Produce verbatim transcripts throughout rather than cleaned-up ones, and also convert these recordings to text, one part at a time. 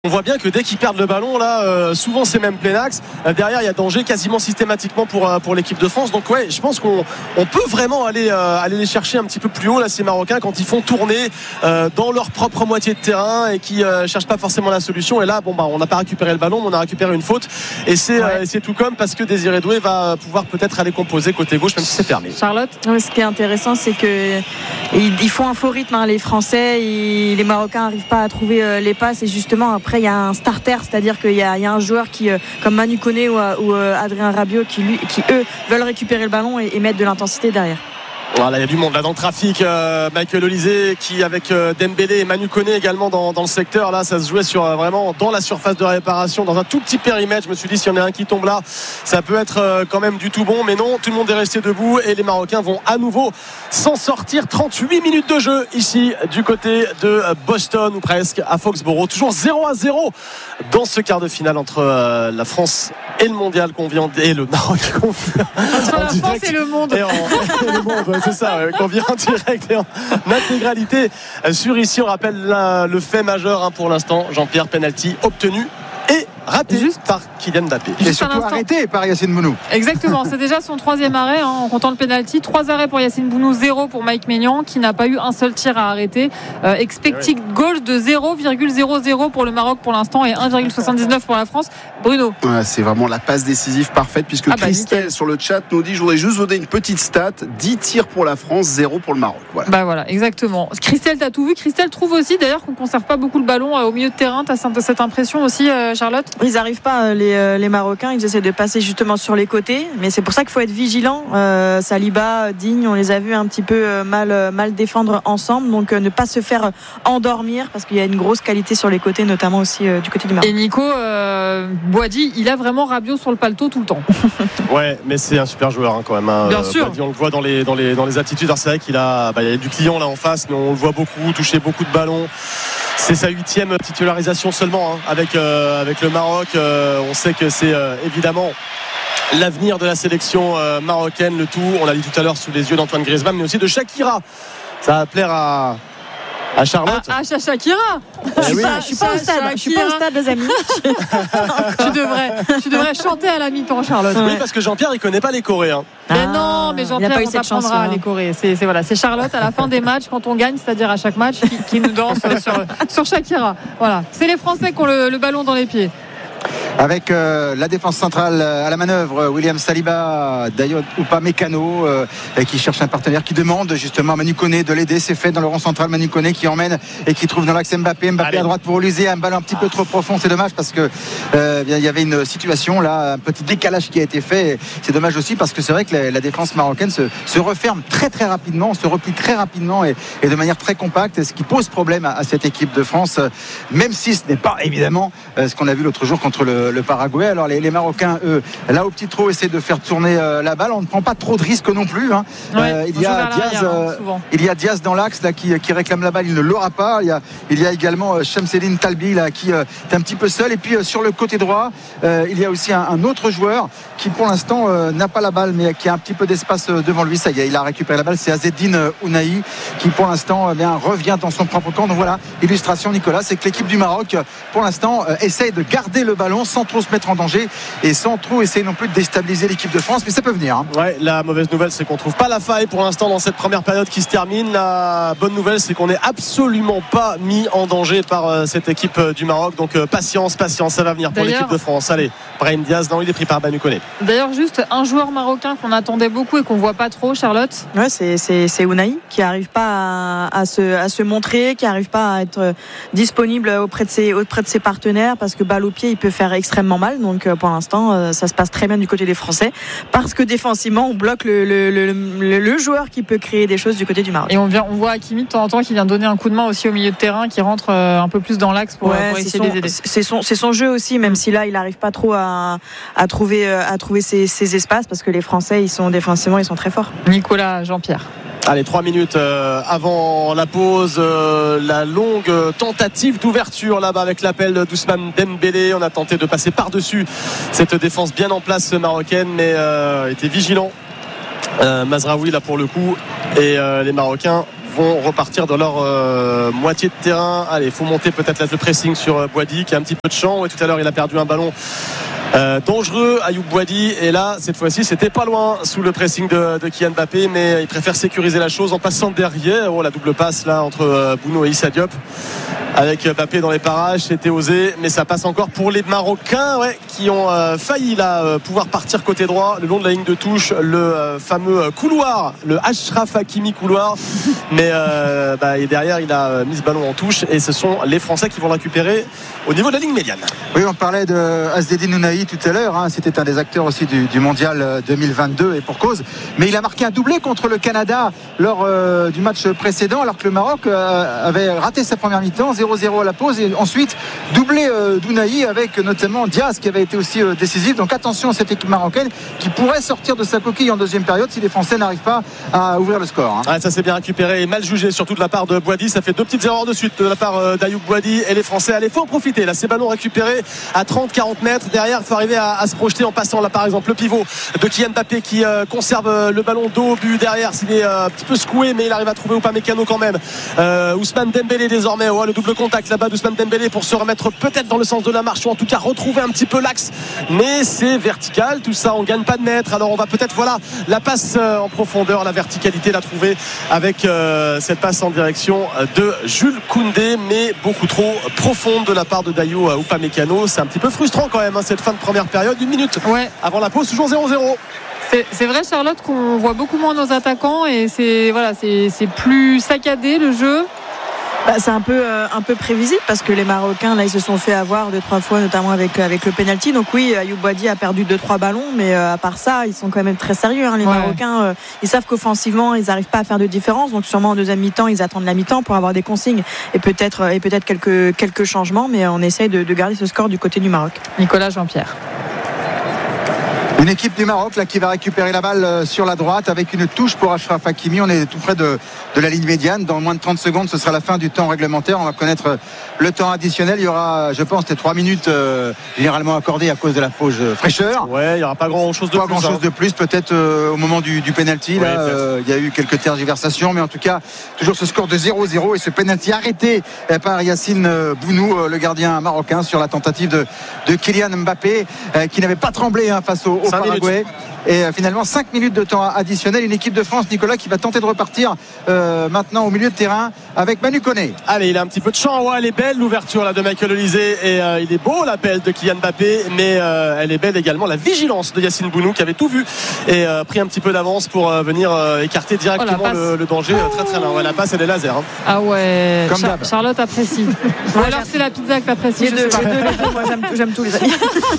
On voit bien que dès qu'ils perdent le ballon, là, euh, souvent c'est même plein axe. Euh, derrière, il y a danger quasiment systématiquement pour euh, pour l'équipe de France. Donc ouais, je pense qu'on on peut vraiment aller euh, aller les chercher un petit peu plus haut là, ces Marocains, quand ils font tourner euh, dans leur propre moitié de terrain et qui euh, cherchent pas forcément la solution. Et là, bon bah, on n'a pas récupéré le ballon, mais on a récupéré une faute. Et c'est ouais. euh, c'est tout comme parce que Désiré Doué va pouvoir peut-être aller composer côté gauche, même si c'est fermé. Charlotte, ce qui est intéressant, c'est que ils font un faux rythme, hein, les Français. Ils, les Marocains n'arrivent pas à trouver euh, les passes. Et justement, après, il y a un starter. C'est-à-dire qu'il y a, il y a un joueur qui, euh, comme Manu Koné ou, ou euh, Adrien Rabiot qui, lui, qui eux veulent récupérer le ballon et, et mettre de l'intensité derrière. Voilà, il y a du monde là dans le trafic. euh, Michael Olysée qui avec euh, Dembélé et Manu Koné également dans, dans le secteur. Là, ça se jouait sur euh, vraiment dans la surface de réparation, dans un tout petit périmètre. Je me suis dit, s'il y en a un qui tombe là, ça peut être euh, quand même du tout bon. Mais non, tout le monde est resté debout et les Marocains vont à nouveau s'en sortir. trente-huit minutes de jeu ici du côté de Boston ou presque à Foxborough. Toujours zéro à zéro dans ce quart de finale entre euh, la France et le mondial qu'on vient et le Maroc qu'on vient entre la France et le monde. Et en, et le monde, c'est ça, ouais, qu'on vient en direct et en intégralité sur ici. On rappelle la, le fait majeur hein, pour l'instant, Jean-Pierre, penalty obtenu et raté juste par Kylian Mbappé. Et surtout arrêté par Yacine Bounou. Exactement, c'est déjà son troisième arrêt hein, en comptant le penalty. Trois arrêts pour Yacine Bounou, zéro pour Mike Maignan qui n'a pas eu un seul tir à arrêter. Euh, expected oui. goal de zéro virgule zéro zéro pour le Maroc pour l'instant et un virgule soixante-dix-neuf pour la France. Bruno. Ouais, c'est vraiment la passe décisive parfaite puisque ah bah, Christelle nickel. Sur le chat nous dit, je voudrais juste vous donner une petite stat, dix tirs pour la France, zéro pour le Maroc. Voilà. Bah voilà, exactement. Christelle, t'as tout vu. Christelle trouve aussi d'ailleurs qu'on ne conserve pas beaucoup le ballon euh, au milieu de terrain. T'as cette impression aussi, euh, Charlotte? Ils n'arrivent pas, les, euh, les Marocains, ils essaient de passer justement sur les côtés, mais c'est pour ça qu'il faut être vigilant. euh, Saliba, Digne, on les a vus un petit peu euh, mal, euh, mal défendre ensemble, donc euh, ne pas se faire endormir parce qu'il y a une grosse qualité sur les côtés, notamment aussi euh, du côté du Maroc. Et Nico euh, Boadi, il a vraiment Rabiot sur le paletot tout le temps. Ouais, mais c'est un super joueur hein, quand même hein. Bien sûr. Boadi, on le voit dans les, dans les, dans les attitudes. Alors, c'est vrai qu'il a, bah, il y a du client là en face, mais on le voit beaucoup toucher beaucoup de ballons. C'est sa huitième titularisation seulement hein, avec, euh, avec le Maroc. Euh, on sait que c'est euh, évidemment l'avenir de la sélection euh, marocaine, le tout, on l'a dit tout à l'heure, sous les yeux d'Antoine Griezmann, mais aussi de Shakira. Ça va plaire à, à Charlotte. Ah, à Shakira. Je oui. ne suis pas au stade, je suis pas au stade, les amis. tu devrais, tu devrais chanter à la mi-temps, Charlotte. Oui, parce que Jean-Pierre, il connaît pas les Coréens. Mais ah, non, mais Jean-Pierre, on t'apprendra les Corées. C'est, c'est, voilà, c'est Charlotte à la fin des matchs, quand on gagne, c'est-à-dire à chaque match, qui, qui nous danse sur, sur Shakira. Voilà, c'est les Français qui ont le, le ballon dans les pieds. Avec euh, la défense centrale à la manœuvre, William Saliba, Dayot Upamecano euh, qui cherche un partenaire, qui demande justement à Manu Koné de l'aider. C'est fait dans le rond central, Manu Koné qui emmène et qui trouve dans l'axe Mbappé. Mbappé Allez. À droite pour Olysée, un ballon un petit peu trop profond. C'est dommage parce que euh, il y avait une situation là, un petit décalage qui a été fait. C'est dommage aussi parce que c'est vrai que la, la défense marocaine se, se referme très très rapidement, se replie très rapidement et, et de manière très compacte, ce qui pose problème à, à cette équipe de France, même si ce n'est pas évidemment euh, ce qu'on a vu l'autre jour contre le le Paraguay. Alors les, les Marocains, eux, là au petit trot, essaient de faire tourner euh, la balle. On ne prend pas trop de risques non plus. Hein. Ouais, euh, il y a Diaz, euh, il y a Diaz dans l'axe là qui, qui réclame la balle. Il ne l'aura pas. Il y a, il y a également euh, Shamseddine Talbi là qui euh, est un petit peu seul. Et puis euh, sur le côté droit, euh, il y a aussi un, un autre joueur qui pour l'instant euh, n'a pas la balle, mais qui a un petit peu d'espace euh, devant lui. Ça y est, il a récupéré la balle. C'est Azzedine euh, Ounahi qui pour l'instant euh, bien revient dans son propre camp. Donc voilà, illustration Nicolas, c'est que l'équipe du Maroc pour l'instant euh, essaye de garder le ballon sans trop se mettre en danger et sans trop essayer non plus de déstabiliser l'équipe de France, mais ça peut venir hein. Ouais, la mauvaise nouvelle c'est qu'on trouve pas la faille pour l'instant dans cette première période qui se termine. La bonne nouvelle c'est qu'on n'est absolument pas mis en danger par euh, cette équipe euh, du Maroc, donc euh, patience, patience, ça va venir pour l'équipe de France. Allez, Brahim Diaz, non, il est pris par Manu Koné. D'ailleurs, juste un joueur marocain qu'on attendait beaucoup et qu'on voit pas trop, Charlotte. Ouais, c'est, c'est, c'est Ounahi qui arrive pas à, à, se, à se montrer, qui arrive pas à être disponible auprès de ses, auprès de ses partenaires parce que balle au pied il peut faire extrêmement mal. Donc pour l'instant ça se passe très bien du côté des Français parce que défensivement on bloque le, le, le, le, le joueur qui peut créer des choses du côté du Maroc. Et on, vient, on voit Hakimi de temps en temps qui vient donner un coup de main aussi au milieu de terrain, qui rentre un peu plus dans l'axe pour, ouais, pour essayer son, de les aider. C'est son, c'est son jeu aussi, même si là il n'arrive pas trop à, à trouver, à trouver ses, ses espaces parce que les Français ils sont défensivement ils sont très forts. Nicolas, Jean-Pierre. Allez, trois minutes euh, avant la pause, euh, la longue tentative d'ouverture là-bas avec l'appel d'Ousmane Dembélé. On a tenté de passer par-dessus cette défense bien en place marocaine, mais euh, était vigilant. Euh, Mazraoui là pour le coup, et euh, les Marocains vont repartir dans leur euh, moitié de terrain. Allez, il faut monter peut-être là, le pressing sur euh, Boadi qui a un petit peu de champ. Et tout à l'heure, il a perdu un ballon Euh, dangereux, Ayoub Boadi, et là cette fois-ci c'était pas loin sous le pressing de, de Kylian Mbappé, mais il préfère sécuriser la chose en passant derrière. Oh, la double passe là entre euh, Bounou et Issa Diop avec Mbappé dans les parages, c'était osé, mais ça passe encore pour les Marocains, ouais, qui ont euh, failli là euh, pouvoir partir côté droit le long de la ligne de touche, le euh, fameux couloir, le Achraf Hakimi couloir, mais euh, bah, et derrière il a mis ce ballon en touche, et ce sont les Français qui vont le récupérer au niveau de la ligne médiane. Oui, on parlait de Azzedine Ounahi tout à l'heure, hein. C'était un des acteurs aussi du, du mondial deux mille vingt-deux, et pour cause, mais il a marqué un doublé contre le Canada lors euh, du match précédent, alors que le Maroc euh, avait raté sa première mi-temps, zéro zéro à la pause, et ensuite doublé euh, d'Ounahi avec notamment Diaz qui avait été aussi euh, décisif. Donc attention à cette équipe marocaine qui pourrait sortir de sa coquille en deuxième période si les Français n'arrivent pas à ouvrir le score, hein. Ah, ça c'est bien récupéré et mal jugé surtout de la part de Boadi, ça fait deux petites erreurs de suite de la part euh, d'Ayoub Boadi, et les Français, allez, faut en profiter là, ces ballons récupérés à trente à quarante mètres, derrière il faut arriver à, à se projeter en passant là par exemple le pivot de Kylian Mbappé qui euh, conserve euh, le ballon dos au but, derrière s'il est euh, un petit peu secoué mais il arrive à trouver Upamecano quand même. euh, Ousmane Dembélé désormais, oh, le double contact là-bas d'Ousmane Dembélé pour se remettre peut-être dans le sens de la marche, ou en tout cas retrouver un petit peu l'axe, mais c'est vertical tout ça, on gagne pas de mètres, alors on va peut-être, voilà, la passe euh, en profondeur, la verticalité la trouver avec euh, cette passe en direction de Jules Koundé, mais beaucoup trop profonde de la part de Dayo Upamecano. C'est un petit peu frustrant quand même, hein, cette fin de première période, une minute ouais. avant la pause, toujours zéro zéro. C'est, c'est vrai, Charlotte, qu'on voit beaucoup moins nos attaquants, et c'est, voilà, c'est, c'est plus saccadé le jeu. Bah, c'est un peu, euh, un peu prévisible parce que les Marocains là ils se sont fait avoir deux trois fois, notamment avec, avec le penalty. Donc oui, Ayoub Boadi a perdu deux trois ballons, mais euh, à part ça ils sont quand même très sérieux, hein, les ouais. Marocains. Euh, ils savent qu'offensivement ils n'arrivent pas à faire de différence, donc sûrement en deuxième mi-temps ils attendent la mi-temps pour avoir des consignes et peut-être, et peut-être quelques, quelques changements, mais on essaye de, de garder ce score du côté du Maroc. Nicolas Jean-Pierre. Une équipe du Maroc là, qui va récupérer la balle sur la droite avec une touche pour Achraf Hakimi. On est tout près de, de la ligne médiane. Dans moins de trente secondes, ce sera la fin du temps réglementaire. On va connaître le temps additionnel. Il y aura, je pense, les trois minutes euh, généralement accordées à cause de la pause fraîcheur. Ouais, il n'y aura pas grand-chose de pas plus. Pas grand-chose hein. de plus. Peut-être euh, au moment du, du penalty. Ouais, là, euh, il y a eu quelques tergiversations, mais en tout cas, toujours ce score de zéro zéro et ce penalty arrêté par Yacine Bounou, le gardien marocain, sur la tentative de, de Kylian Mbappé, euh, qui n'avait pas tremblé hein, face au, au Paraguay. Et euh, finalement cinq minutes de temps additionnel. Une équipe de France, Nicolas, qui va tenter de repartir euh, maintenant au milieu de terrain avec Manu Koné. Allez, il a un petit peu de champ, ouais, elle est belle l'ouverture là de Michael Olise, et euh, il est beau l'appel de Kylian Mbappé, mais euh, elle est belle également la vigilance de Yacine Bounou qui avait tout vu et euh, pris un petit peu d'avance pour euh, venir euh, écarter directement oh, le, le danger euh, très très loin. Ouais, la passe elle est laser. Hein. Ah ouais. Comme Char- Charlotte apprécie. Ou alors c'est la pizza que t'apprécies. Les deux, les deux, les deux. Moi j'aime, j'aime tous les amis.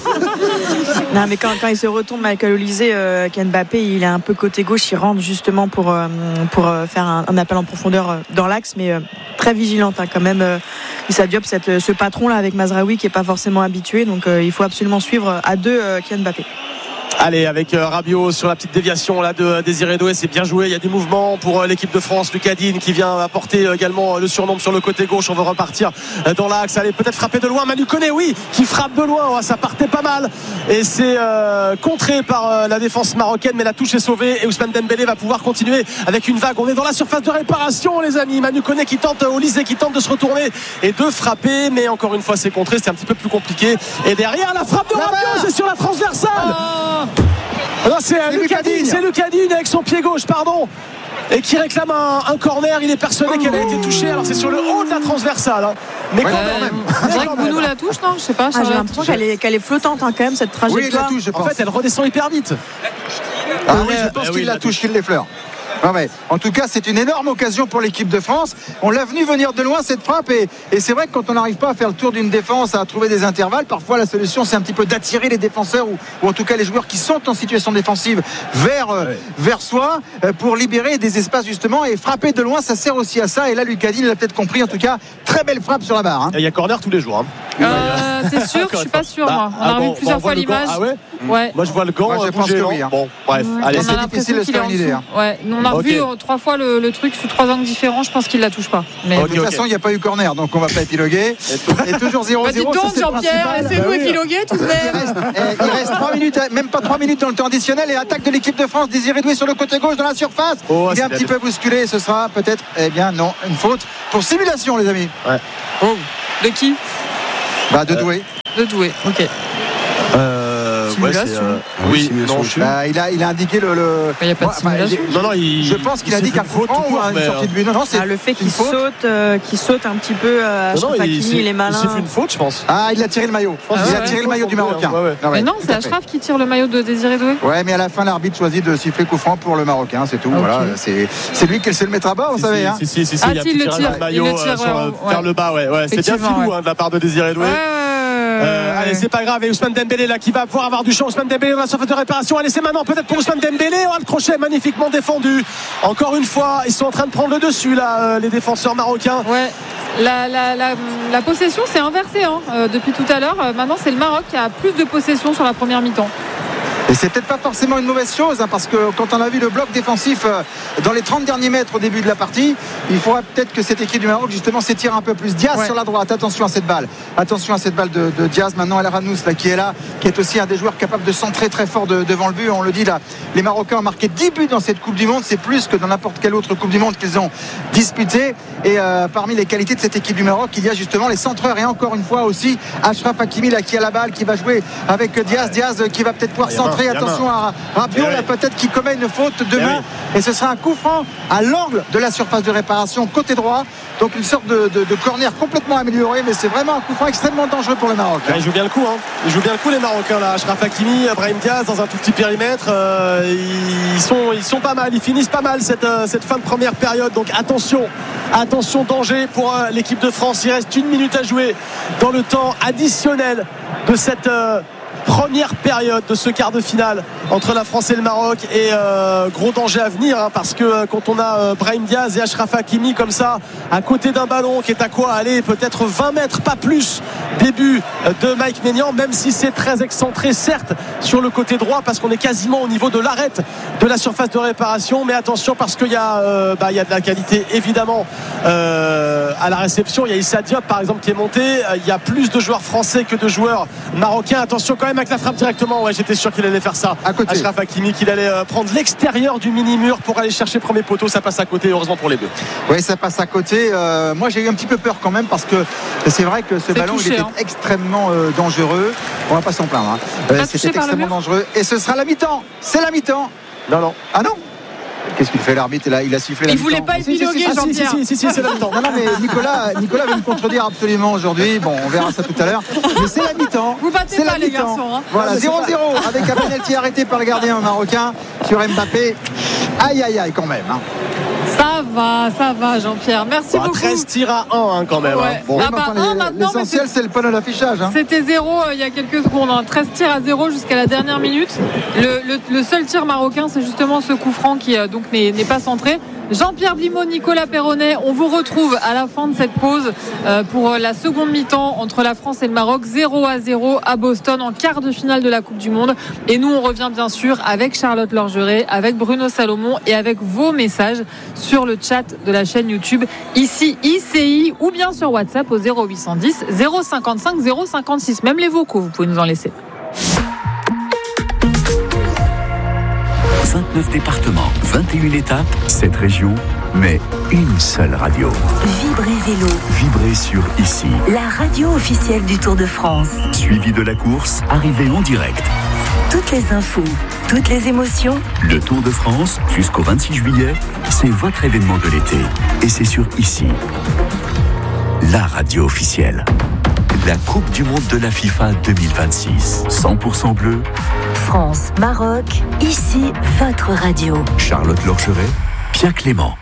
Non mais quand, quand il se retourne, Michael Olise, euh, Kylian Mbappé, il est un peu côté gauche, il rentre justement pour, euh, pour euh, faire un, un appel en profondeur euh, dans l'axe, mais euh, très vigilante hein, quand même. Euh, Issa Diop, cette, ce patron là avec Mazraoui qui est pas forcément habitué, donc euh, il faut absolument suivre à deux euh, Kylian Mbappé. Allez, avec euh, Rabiot sur la petite déviation là de euh, Désiré Doué, c'est bien joué. Il y a du mouvement pour euh, l'équipe de France. Lucas Digne qui vient apporter euh, également euh, le surnombre sur le côté gauche. On va repartir euh, dans l'axe. Allez, peut-être frapper de loin. Manu Koné, oui, qui frappe de loin. Ouais, ça partait pas mal et c'est euh, contré par euh, la défense marocaine, mais la touche est sauvée et Ousmane Dembélé va pouvoir continuer avec une vague. On est dans la surface de réparation, les amis. Manu Koné qui tente, Olise qui tente de se retourner et de frapper, mais encore une fois c'est contré. C'est un petit peu plus compliqué. Et derrière la frappe de Rabiot, c'est sur la transversale. Oh non, c'est, c'est Lucas Digne, c'est Lucas Digne avec son pied gauche, pardon, et qui réclame un, un corner. Il est persuadé qu'elle a été touchée. Alors c'est sur le haut de la transversale, hein. Mais ouais, quand même. C'est vrai que Bounou la touche, non? Je sais pas. Ah, j'ai l'impression qu'elle est, qu'elle est flottante hein, quand même cette trajectoire. Oui, touche, je pense. En fait, elle redescend hyper vite. Ah oui, je pense ah, qu'il oui, la touche, qu'il l'effleure. Ah ouais. En tout cas, c'est une énorme occasion pour l'équipe de France. On l'a venu venir de loin cette frappe et, et c'est vrai que quand on n'arrive pas à faire le tour d'une défense, à trouver des intervalles, parfois la solution c'est un petit peu d'attirer les défenseurs ou, ou en tout cas les joueurs qui sont en situation défensive vers, euh, ouais. vers soi euh, pour libérer des espaces justement et frapper de loin, ça sert aussi à ça. Et là, Lucas Digne l'a peut-être compris. En tout cas, très belle frappe sur la barre. Hein. Il y a corner tous les jours. Hein. Euh, t'es sûr? Je suis pas sûr. Bah, moi. On ah a bon, revu plusieurs bah, on voit fois le l'image. gant. Ah ouais. Ouais. Moi je vois le gant. Moi, je pense bouger, que non oui, hein. Bon, bref. Ouais. Allez, On c'est a difficile l'impression de se qu'il est faire en une idée, dessous. Ouais. On a revu Ok. euh, trois fois le, le truc sous trois angles différents. Je pense qu'il la touche pas. Mais Ok. De toute façon, il n'y a pas eu corner, donc on va pas épiloguer. Et toujours zéro bah, dis zéro. donc, Jean-Pierre, laissez-nous Bah oui. épiloguer tout de Il même. reste, eh, il reste trois minutes, même pas trois minutes dans le temps additionnel et attaque de l'équipe de France. Désiré Doué sur le côté gauche dans la surface. Oh, il est c'est un bien petit vu. peu bousculé et ce sera peut-être, eh bien non, une faute pour simulation, les amis. Oh. De qui? Bah, de Euh, Doué. De Doué. Ok. Euh, ouais, Simulation. c'est, euh, Oui, oui, simulation non, de je- Bah, il, a, il a indiqué le. le... Il n'y a pas de Ouais, bah, simulation. j'ai- non, non, il. Je pense qu'il il a dit s'est qu'un fait coup faute franc tout ou court, une mais, sortie de but. Non, non, c'est Ah, le fait une qu'il faute. saute, euh, qu'il saute un petit peu, euh, Non, non, Achraf il, Hakimi, il est il malin. s'est fait une faute, je pense. Ah, il a tiré le maillot. Ah il ouais, a tiré ouais. le maillot du Marocain. Ouais, ouais. Ah ouais, Mais non, tout c'est à fait. Achraf qui tire le maillot de Désiré Doué. Ouais, mais à la fin, l'arbitre choisit de siffler coup franc pour le Marocain, c'est tout. Ok. Voilà, c'est c'est lui qui sait le mettre à bas, vous Si, savez. si, Hein. si, si, si, si, Ah, il y a si, un il petit le tirage tire, de maillot il le tire, euh, sur, ouais, euh, ouais. vers le bas, ouais. ouais. C'est bien Effectivement, filou ouais. hein, de la part de Désiré Doué. Ouais. Euh, allez, c'est pas grave. Et Ousmane Dembélé là qui va pouvoir avoir du champ. Ousmane Dembélé dans la surface de réparation. Allez, c'est maintenant peut-être pour Ousmane Dembélé. Oh, le crochet magnifiquement défendu. Encore une fois, ils sont en train de prendre le dessus là, euh, les défenseurs marocains. Ouais. La, la, la, la possession s'est inversée hein, euh, depuis tout à l'heure. Euh, maintenant, c'est le Maroc qui a plus de possession sur la première mi-temps. Et c'est peut-être pas forcément une mauvaise chose, hein, parce que quand on a vu le bloc défensif euh, dans les trente derniers mètres au début de la partie, il faudra peut-être que cette équipe du Maroc justement s'étire un peu plus. Diaz Ouais. sur la droite, attention à cette balle. Attention à cette balle de, de Diaz. Maintenant, El Ranous là, qui est là, qui est aussi un des joueurs capables de centrer très fort de- devant le but. On le dit là, les Marocains ont marqué dix buts dans cette Coupe du Monde. C'est plus que dans n'importe quelle autre Coupe du Monde qu'ils ont disputée. Et euh, parmi les qualités de cette équipe du Maroc, il y a justement les centreurs. Et encore une fois aussi, Achraf Hakimi là, qui a la balle, qui va jouer avec Diaz. Diaz euh, qui va peut-être pouvoir Il y a main, centrer. il y a Attention main. à Rabiot Eh là, oui. peut-être qui commet une faute Eh demain. oui. Et ce sera un coup franc à l'angle de la surface de réparation côté droit. Donc une sorte de, de, de corner complètement amélioré. Mais c'est vraiment un coup franc extrêmement dangereux pour le Maroc. Ouais, ils jouent bien le coup, hein. Ils jouent bien le coup les Marocains là. Achraf Hakimi, Brahim Diaz dans un tout petit périmètre. Euh, ils sont, ils sont pas mal. Ils finissent pas mal cette, euh, cette fin de première période. Donc attention, attention danger pour euh, l'équipe de France. Il reste une minute à jouer dans le temps additionnel de cette. Euh, Première période de ce quart de finale entre la France et le Maroc et euh, gros danger à venir hein, parce que euh, quand on a euh, Brahim Diaz et Achraf Hakimi comme ça à côté d'un ballon qui est à quoi aller peut-être vingt mètres pas plus début de Mike Maignan, même si c'est très excentré certes sur le côté droit parce qu'on est quasiment au niveau de l'arête de la surface de réparation, mais attention parce qu'il y a euh, bah, il y a de la qualité évidemment euh, à la réception. Il y a Issa Diop par exemple qui est monté, il y a plus de joueurs français que de joueurs marocains. Attention quand même avec la frappe directement, ouais, j'étais sûr qu'il allait faire ça À côté. Achraf Hakimi, qu'il allait euh, prendre l'extérieur du mini-mur pour aller chercher premier poteau. Ça passe à côté, heureusement pour les Bleus. Oui, ça passe à côté. Euh, moi, j'ai eu un petit peu peur quand même parce que c'est vrai que ce C'est ballon touché, il était hein. extrêmement euh, dangereux. On va pas s'en plaindre. Hein. Euh, Pas touché C'était par le extrêmement mur dangereux. Et ce sera la mi-temps. C'est la mi-temps. Non, non. Ah non. Qu'est-ce qu'il fait l'arbitre là, il a sifflé la Il voulait mi-temps. pas Si, si, si, épiloguer, si, si, Jean-Pierre. Si, si, si, si, c'est la mi-temps. Non, non, mais Nicolas, Nicolas va me contredire absolument aujourd'hui. Bon, on verra ça tout à l'heure. Mais c'est la mi-temps. Vous battez C'est pas, la les mi-temps. garçons, hein. Voilà, Non, mais c'est zéro zéro avec un penalty arrêté par le gardien marocain sur Mbappé. Aïe, aïe, aïe, quand même. Hein. Ça va, ça va, Jean-Pierre. Merci Bon, beaucoup. treize tirs à un hein, quand même. Ouais. hein. Bon. Ah Mais bah, enfin, un les- maintenant, mais l'essentiel, c'est le panneau d'affichage. Hein. C'était zéro euh, il y a quelques secondes. hein. treize tirs à zéro jusqu'à la dernière minute. Le, le- le seul tir marocain, c'est justement ce coup franc qui euh, donc n'est n'est pas centré. Jean-Pierre Blimaud, Nicolas Perronnet, on vous retrouve à la fin de cette pause euh, pour la seconde mi-temps entre la France et le Maroc, zéro à zéro à Boston en quart de finale de la Coupe du Monde. Et nous, on revient bien sûr avec Charlotte Lorgeret, avec Bruno Salomon et avec vos messages sur le chat de la chaîne YouTube ici I C I ou bien sur WhatsApp au zéro huit cent dix zéro cinquante-cinq zéro cinquante-six. Même les vocaux, vous pouvez nous en laisser. vingt-neuf départements, vingt et une étapes, sept régions, mais une seule radio. Vibrez Vélo, Vibrez sur ici. la radio officielle du Tour de France. Suivi de la course, arrivée en direct. Toutes les infos, toutes les émotions. Le Tour de France, jusqu'au vingt-six juillet, c'est votre événement de l'été. Et c'est sur ici. La radio officielle. La Coupe du Monde de la FIFA deux mille vingt-six. cent pour cent bleu. France, Maroc, ici votre radio. Charlotte Lorgeret, Pierre Clément.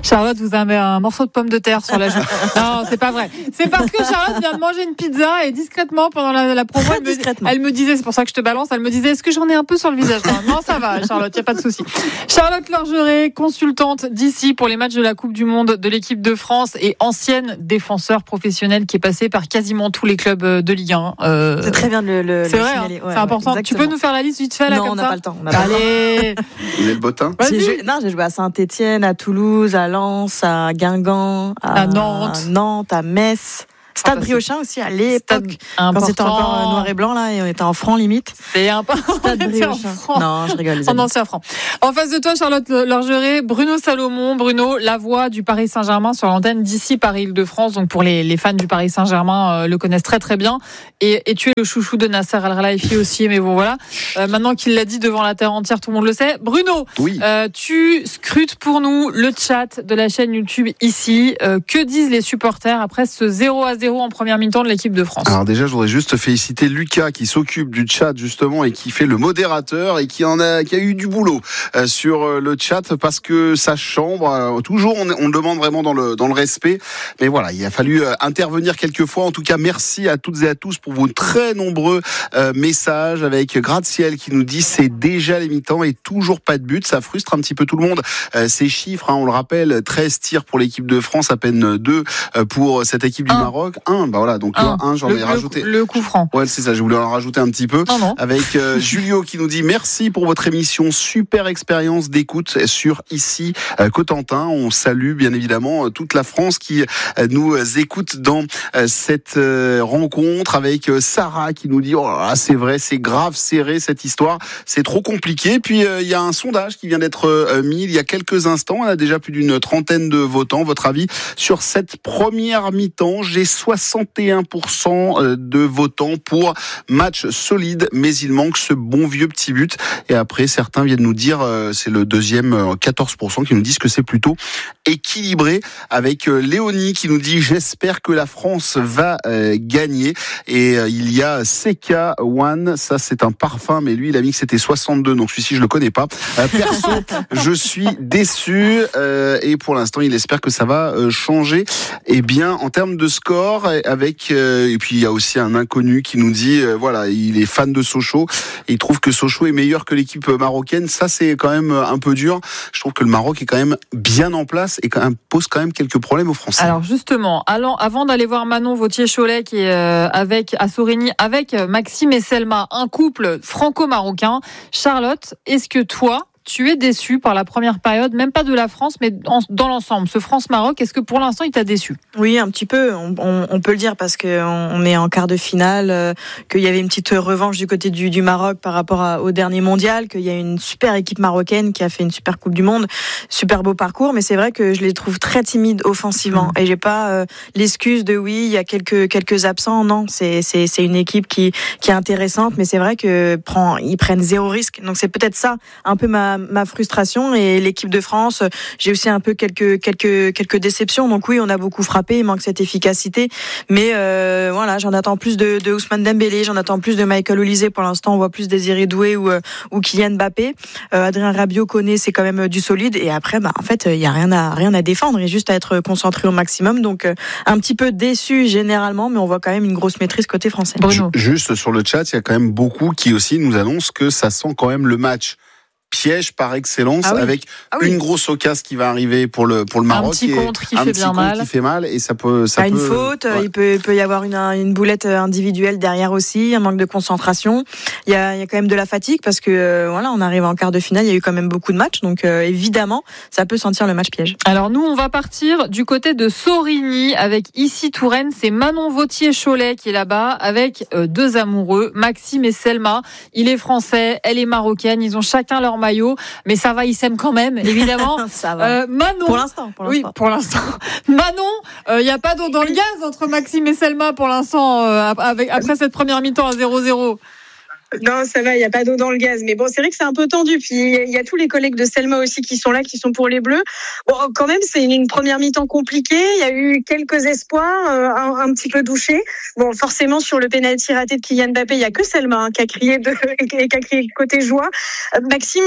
Charlotte vous a mis un morceau de pomme de terre sur la joue. Non, c'est pas vrai. C'est parce que Charlotte vient de manger une pizza et discrètement pendant la, la promo, elle me, elle me disait, c'est pour ça que je te balance, elle me disait, est-ce que j'en ai un peu sur le visage? Non, ça va, Charlotte, y a pas de souci. Charlotte Lorgeret, consultante d'ici pour les matchs de la Coupe du Monde de l'équipe de France et ancienne défenseur professionnelle qui est passée par quasiment tous les clubs de Ligue un. Euh... C'est très bien de le, le, c'est le vrai, signaler. Hein, ouais, c'est important. Ouais, tu peux nous faire la liste vite fait là non, comme on n'a ça pas le temps. On a Allez. Vous êtes botin. J'ai joué, non, j'ai joué à Saint-Étienne, à Toulouse, à Lens, à Guingamp, à, à Nantes, à Nantes, à Metz. Stade Briochin aussi à l'époque, quand c'était encore noir et blanc là et on était en franc limite. C'est important. Stade Briochin. Non, je rigole. Les en ancien franc. En face de toi, Charlotte Lorgeret, Bruno Salomon. Bruno, la voix du Paris Saint-Germain sur l'antenne d'ici Paris-Île-de-France. Donc pour les, les fans du Paris Saint-Germain euh, le connaissent très très bien. Et, et tu es le chouchou de Nasser Al-Khelaifi aussi. Mais bon voilà. Euh, maintenant qu'il l'a dit devant la terre entière, tout le monde le sait. Bruno, oui. euh, tu scrutes pour nous le chat de la chaîne YouTube ici. Euh, que disent les supporters après ce zéro à zéro en première mi-temps de l'équipe de France? Alors déjà, je voudrais juste féliciter Lucas qui s'occupe du chat justement et qui fait le modérateur et qui en a, qui a eu du boulot euh, sur euh, le chat parce que sa chambre, euh, toujours on, on le demande vraiment dans le dans le respect. Mais voilà, il a fallu euh, intervenir quelques fois. En tout cas, merci à toutes et à tous pour vos très nombreux euh, messages avec Gratte-Ciel qui nous dit c'est déjà les mi-temps et toujours pas de but. Ça frustre un petit peu tout le monde. Euh, ces chiffres, hein, on le rappelle, treize tirs pour l'équipe de France, à peine deux pour cette équipe du un. Maroc. Un, bah voilà, donc un, un j'en le, ai rajouté. Le, le coup franc. Ouais, c'est ça, je voulais en rajouter un petit peu. Non, non. Avec euh, Julio qui nous dit merci pour votre émission, super expérience d'écoute sur ici euh, Cotentin. On salue bien évidemment toute la France qui euh, nous écoute dans euh, cette euh, rencontre avec euh, Sarah qui nous dit oh là là, c'est vrai, c'est grave serré cette histoire, c'est trop compliqué. Puis il euh, y a un sondage qui vient d'être euh, mis il y a quelques instants, on a déjà plus d'une trentaine de votants. Votre avis sur cette première mi-temps? J'ai soixante et un pour cent de votants pour match solide, mais il manque ce bon vieux petit but. Et après, certains viennent nous dire, c'est le deuxième, quatorze pour cent qui nous disent que c'est plutôt équilibré, avec Léonie qui nous dit j'espère que la France va euh, gagner. Et euh, il y a C K One, ça c'est un parfum, mais lui il a mis que c'était soixante-deux, donc celui-ci je le connais pas. Euh, perso, je suis déçu euh, et pour l'instant il espère que ça va euh, changer. Et bien en termes de score, avec euh, et puis il y a aussi un inconnu qui nous dit euh, voilà, il est fan de Sochaux et il trouve que Sochaux est meilleur que l'équipe marocaine. Ça c'est quand même un peu dur. Je trouve que le Maroc est quand même bien en place et quand même, pose quand même quelques problèmes aux Français. Alors justement, allant, avant d'aller voir Manon Vautier-Cholet qui est euh, avec à Sorigny avec Maxime et Selma, un couple franco-marocain. Charlotte, est-ce que toi tu es déçu par la première période, même pas de la France, mais en, dans l'ensemble, ce France-Maroc, est-ce que pour l'instant il t'a déçu? Oui, un petit peu, on, on, on peut le dire parce qu'on on est en quart de finale, euh, qu'il y avait une petite revanche du côté du, du Maroc par rapport à, au dernier mondial, qu'il y a une super équipe marocaine qui a fait une super Coupe du Monde, super beau parcours, mais c'est vrai que je les trouve très timides offensivement mmh. et j'ai pas euh, l'excuse de oui, il y a quelques quelques absents, non, c'est c'est c'est une équipe qui qui est intéressante, mais c'est vrai que prend ils prennent zéro risque, donc c'est peut-être ça un peu ma ma frustration. Et l'équipe de France, j'ai aussi un peu quelques quelques quelques déceptions. Donc oui, on a beaucoup frappé, il manque cette efficacité, mais euh, voilà, j'en attends plus de, de Ousmane Dembélé, j'en attends plus de Michael Olise. Pour l'instant, on voit plus Désiré Doué ou ou Kylian Mbappé. Euh, Adrien Rabiot connaît, c'est quand même du solide. Et après, bah en fait, il y a rien à rien à défendre, et juste à être concentré au maximum. Donc euh, un petit peu déçu généralement, mais on voit quand même une grosse maîtrise côté français. Bruno. Juste sur le chat, il y a quand même beaucoup qui aussi nous annoncent que ça sent quand même le match piège par excellence, ah oui. avec ah oui. une grosse occasion qui va arriver pour le pour le Maroc, un petit contre qui un fait petit bien mal, qui fait mal et ça peut ça ah, peut une faute, ouais. il peut il peut y avoir une une boulette individuelle derrière aussi, un manque de concentration. Il y a il y a quand même de la fatigue parce que euh, voilà, on arrive en quart de finale, il y a eu quand même beaucoup de matchs, donc euh, évidemment ça peut sentir le match piège. Alors nous on va partir du côté de Sorigny avec ici Touraine, c'est Manon Vautier-Cholet qui est là-bas avec euh, deux amoureux, Maxime et Selma. Il est français, elle est marocaine, ils ont chacun leur maillot, mais ça va, ils s'aiment quand même, évidemment. Ça va. Euh, Manon. Pour l'instant, pour l'instant. Oui, pour l'instant. Manon, il euh, n'y a pas d'eau dans le gaz entre Maxime et Selma pour l'instant, euh, avec, après cette première mi-temps à zéro zéro. Non, ça va, il n'y a pas d'eau dans le gaz. Mais bon, c'est vrai que c'est un peu tendu. Puis il y a tous les collègues de Selma aussi qui sont là, qui sont pour les Bleus. Bon, quand même, c'est une, une première mi-temps compliquée. Il y a eu quelques espoirs, euh, un, un petit peu douché. Bon, forcément, sur le pénalty raté de Kylian Mbappé, il n'y a que Selma hein, qui a crié de, et qui a crié côté joie. Euh, Maxime,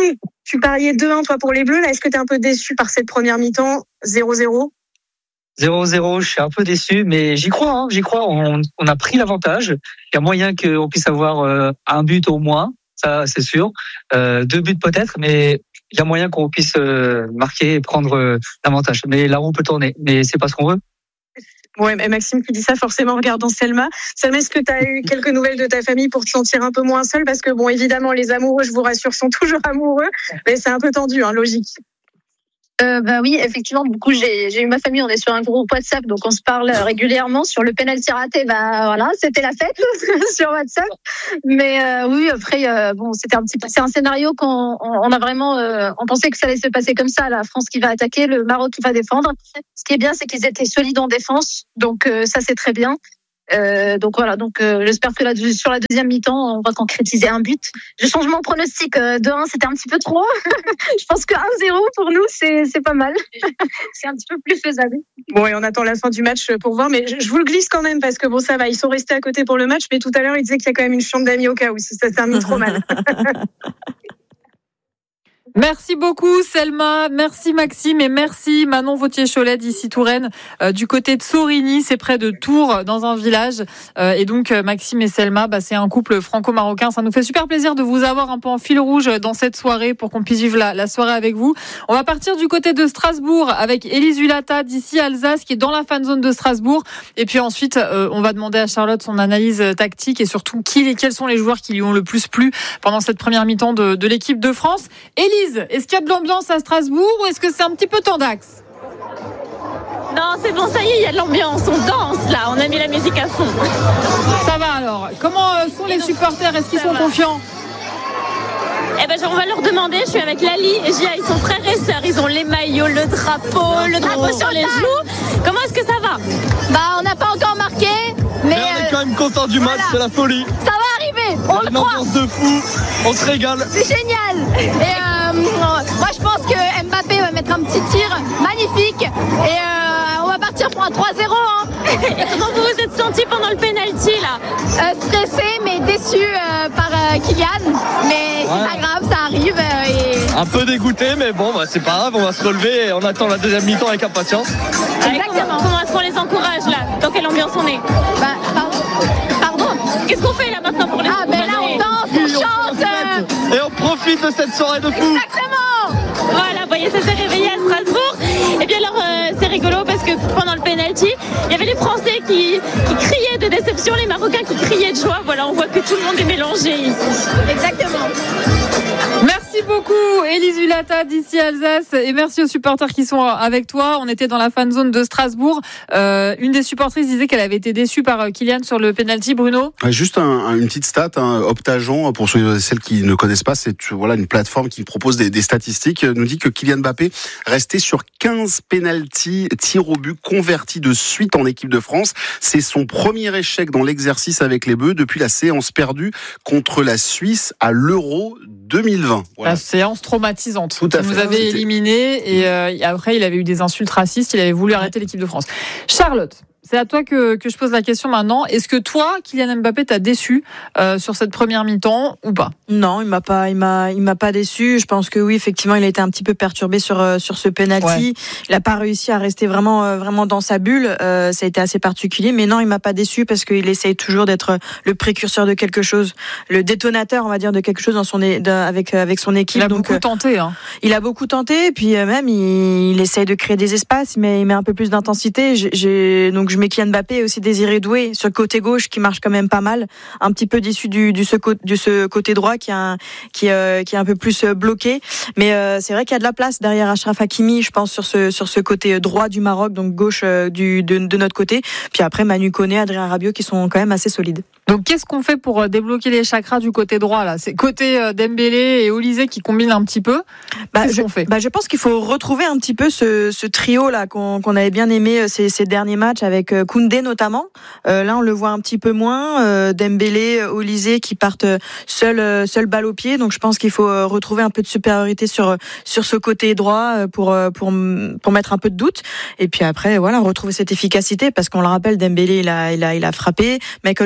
Tu pariais deux un toi pour les Bleus. Là, est-ce que tu es un peu déçu par cette première mi-temps zéro zéro? zéro zéro, je suis un peu déçu, mais j'y crois, hein, j'y crois. On, on a pris l'avantage. Il y a moyen qu'on puisse avoir euh, un but au moins, ça c'est sûr. Euh, deux buts peut-être, mais il y a moyen qu'on puisse euh, marquer et prendre euh, l'avantage. Mais la roue peut tourner, mais c'est pas ce qu'on veut. Ouais, mais Maxime qui dit ça forcément en regardant Selma. Selma, est-ce que tu as eu quelques nouvelles de ta famille pour te sentir un peu moins seule? Parce que bon, évidemment, les amoureux, je vous rassure, sont toujours amoureux, mais c'est un peu tendu, hein, logique. Euh, bah oui, effectivement, du coup, j'ai, j'ai eu ma famille, on est sur un groupe WhatsApp, donc on se parle régulièrement. Sur le penalty raté, bah voilà, c'était la fête sur WhatsApp. Mais euh, oui, après, euh, bon, c'était un petit peu, c'est un scénario qu'on on a vraiment, euh, on pensait que ça allait se passer comme ça, la France qui va attaquer, le Maroc qui va défendre. Ce qui est bien, c'est qu'ils étaient solides en défense, donc euh, ça c'est très bien. Euh, donc voilà, donc euh, j'espère que là, sur la deuxième mi-temps, on va concrétiser un but. Je change mon pronostic, euh, deux un, c'était un petit peu trop. Je pense que un zéro pour nous, c'est c'est pas mal. C'est un petit peu plus faisable. Bon, et on attend la fin du match pour voir, mais je, je vous le glisse quand même parce que bon, ça va, ils sont restés à côté pour le match, mais tout à l'heure, ils disaient qu'il y a quand même une chambre d'amis au cas où si ça se termine trop mal. Merci beaucoup Selma, merci Maxime et merci Manon Vautier-Cholet d'ici Touraine, euh, du côté de Sorigny, c'est près de Tours, dans un village. Euh, et donc Maxime et Selma, bah, c'est un couple franco-marocain. Ça nous fait super plaisir de vous avoir un peu en fil rouge dans cette soirée pour qu'on puisse vivre la, la soirée avec vous. On va partir du côté de Strasbourg avec Élise Hulata d'ici Alsace qui est dans la fan zone de Strasbourg. Et puis ensuite, euh, on va demander à Charlotte son analyse tactique et surtout qui, quels sont les joueurs qui lui ont le plus plu pendant cette première mi-temps de, de l'équipe de France. Élise, est-ce qu'il y a de l'ambiance à Strasbourg ou est-ce que c'est un petit peu tendax? Non, c'est bon, ça y est, il y a de l'ambiance, on danse là, on a mis la musique à fond. Ça va alors. Comment sont les supporters? Est-ce qu'ils sont va. confiants? Eh ben, on va leur demander. Je suis avec Lali et Gia, ils sont frères et sœurs. Ils ont les maillots, le drapeau, le drapeau sur les genoux. Comment est-ce que ça va? Bah, on n'a pas encore marqué, mais, mais on est quand même content du match, voilà. C'est la folie. Ça va arriver, on le croit. Une ambiance de fou, on se régale. C'est génial. Et euh, moi, je pense que Mbappé va mettre un petit tir magnifique et euh, on va partir pour un trois zéro. Hein. Et comment vous vous êtes senti pendant le penalty là? euh, Stressé mais déçu euh, par euh, Kylian, mais ouais. C'est pas grave, ça arrive. Euh, et... Un peu dégoûté, mais bon, bah, c'est pas grave, on va se relever et on attend la deuxième mi-temps avec impatience. Exactement. Comment, comment est-ce qu'on les encourage là? Dans quelle ambiance on est? Bah, pardon. Pardon. Qu'est-ce qu'on fait là maintenant pour les Ah, ben là on danse, on chante. Euh... Et on profite de cette soirée de fou. Exactement. Voilà, vous voyez, ça s'est réveillé à Strasbourg. Et bien alors, euh, c'est rigolo parce que pendant le penalty, il y avait les Français qui, qui criaient de déception, les Marocains qui criaient de joie. Voilà, on voit que tout le monde est mélangé ici. Exactement. Merci beaucoup Élise Hulata d'ici Alsace et merci aux supporters qui sont avec toi. On était dans la fan zone de Strasbourg. Euh, une des supportrices disait qu'elle avait été déçue par Kylian sur le penalty. Bruno, juste un, une petite stat, hein, Optagon, pour ceux, celles qui ne connaissent pas, c'est voilà une plateforme qui propose des, des statistiques, nous dit que Kylian Mbappé restait sur quinze penalty tirs au but convertis de suite en équipe de France. C'est son premier échec dans l'exercice avec les Bleus depuis la séance perdue contre la Suisse à l'Euro deux mille vingt. Voilà. La séance traumatisante. Tout à fait. Il nous avait éliminés et euh, après il avait eu des insultes racistes, il avait voulu arrêter l'équipe de France. Charlotte, c'est à toi que, que je pose la question maintenant. Est-ce que toi, Kylian Mbappé, t'a déçu euh, sur cette première mi-temps ou pas? Non, il m'a pas, il m'a, il m'a pas déçu. Je pense que oui, effectivement, il a été un petit peu perturbé sur euh, sur ce penalty. Ouais. Il a pas réussi à rester vraiment euh, vraiment dans sa bulle. Euh, ça a été assez particulier, mais non, il m'a pas déçu parce qu'il essaye toujours d'être le précurseur de quelque chose, le détonateur, on va dire, de quelque chose dans son de, avec avec son équipe. Il a donc, beaucoup euh, tenté. Hein. Il a beaucoup tenté, puis euh, même il, il essaye de créer des espaces, mais il met un peu plus d'intensité. J'ai, j'ai donc je mets Kylian Mbappé aussi Désiré Doué sur le côté gauche qui marche quand même pas mal, un petit peu déçu du du ce, du ce côté droit qui est un, qui euh, qui est un peu plus bloqué, mais euh, c'est vrai qu'il y a de la place derrière Achraf Hakimi, je pense sur ce sur ce côté droit du Maroc, donc gauche euh, du de, de notre côté, puis après Manu Koné, Adrien Rabiot qui sont quand même assez solides. Donc qu'est-ce qu'on fait pour débloquer les chakras du côté droit là? C'est côté euh, Dembélé et Olysée qui combinent un petit peu. Bah, qu'est-ce je, qu'on fait? Bah, je pense qu'il faut retrouver un petit peu ce, ce trio là qu'on, qu'on avait bien aimé ces, ces derniers matchs avec Koundé notamment. Euh, là on le voit un petit peu moins. Euh, Dembélé, Olysée qui partent seul seul balle au pied. Donc je pense qu'il faut retrouver un peu de supériorité sur sur ce côté droit pour pour pour mettre un peu de doute. Et puis après voilà retrouver cette efficacité parce qu'on le rappelle Dembélé il a il a il a frappé. Michael Olysée il a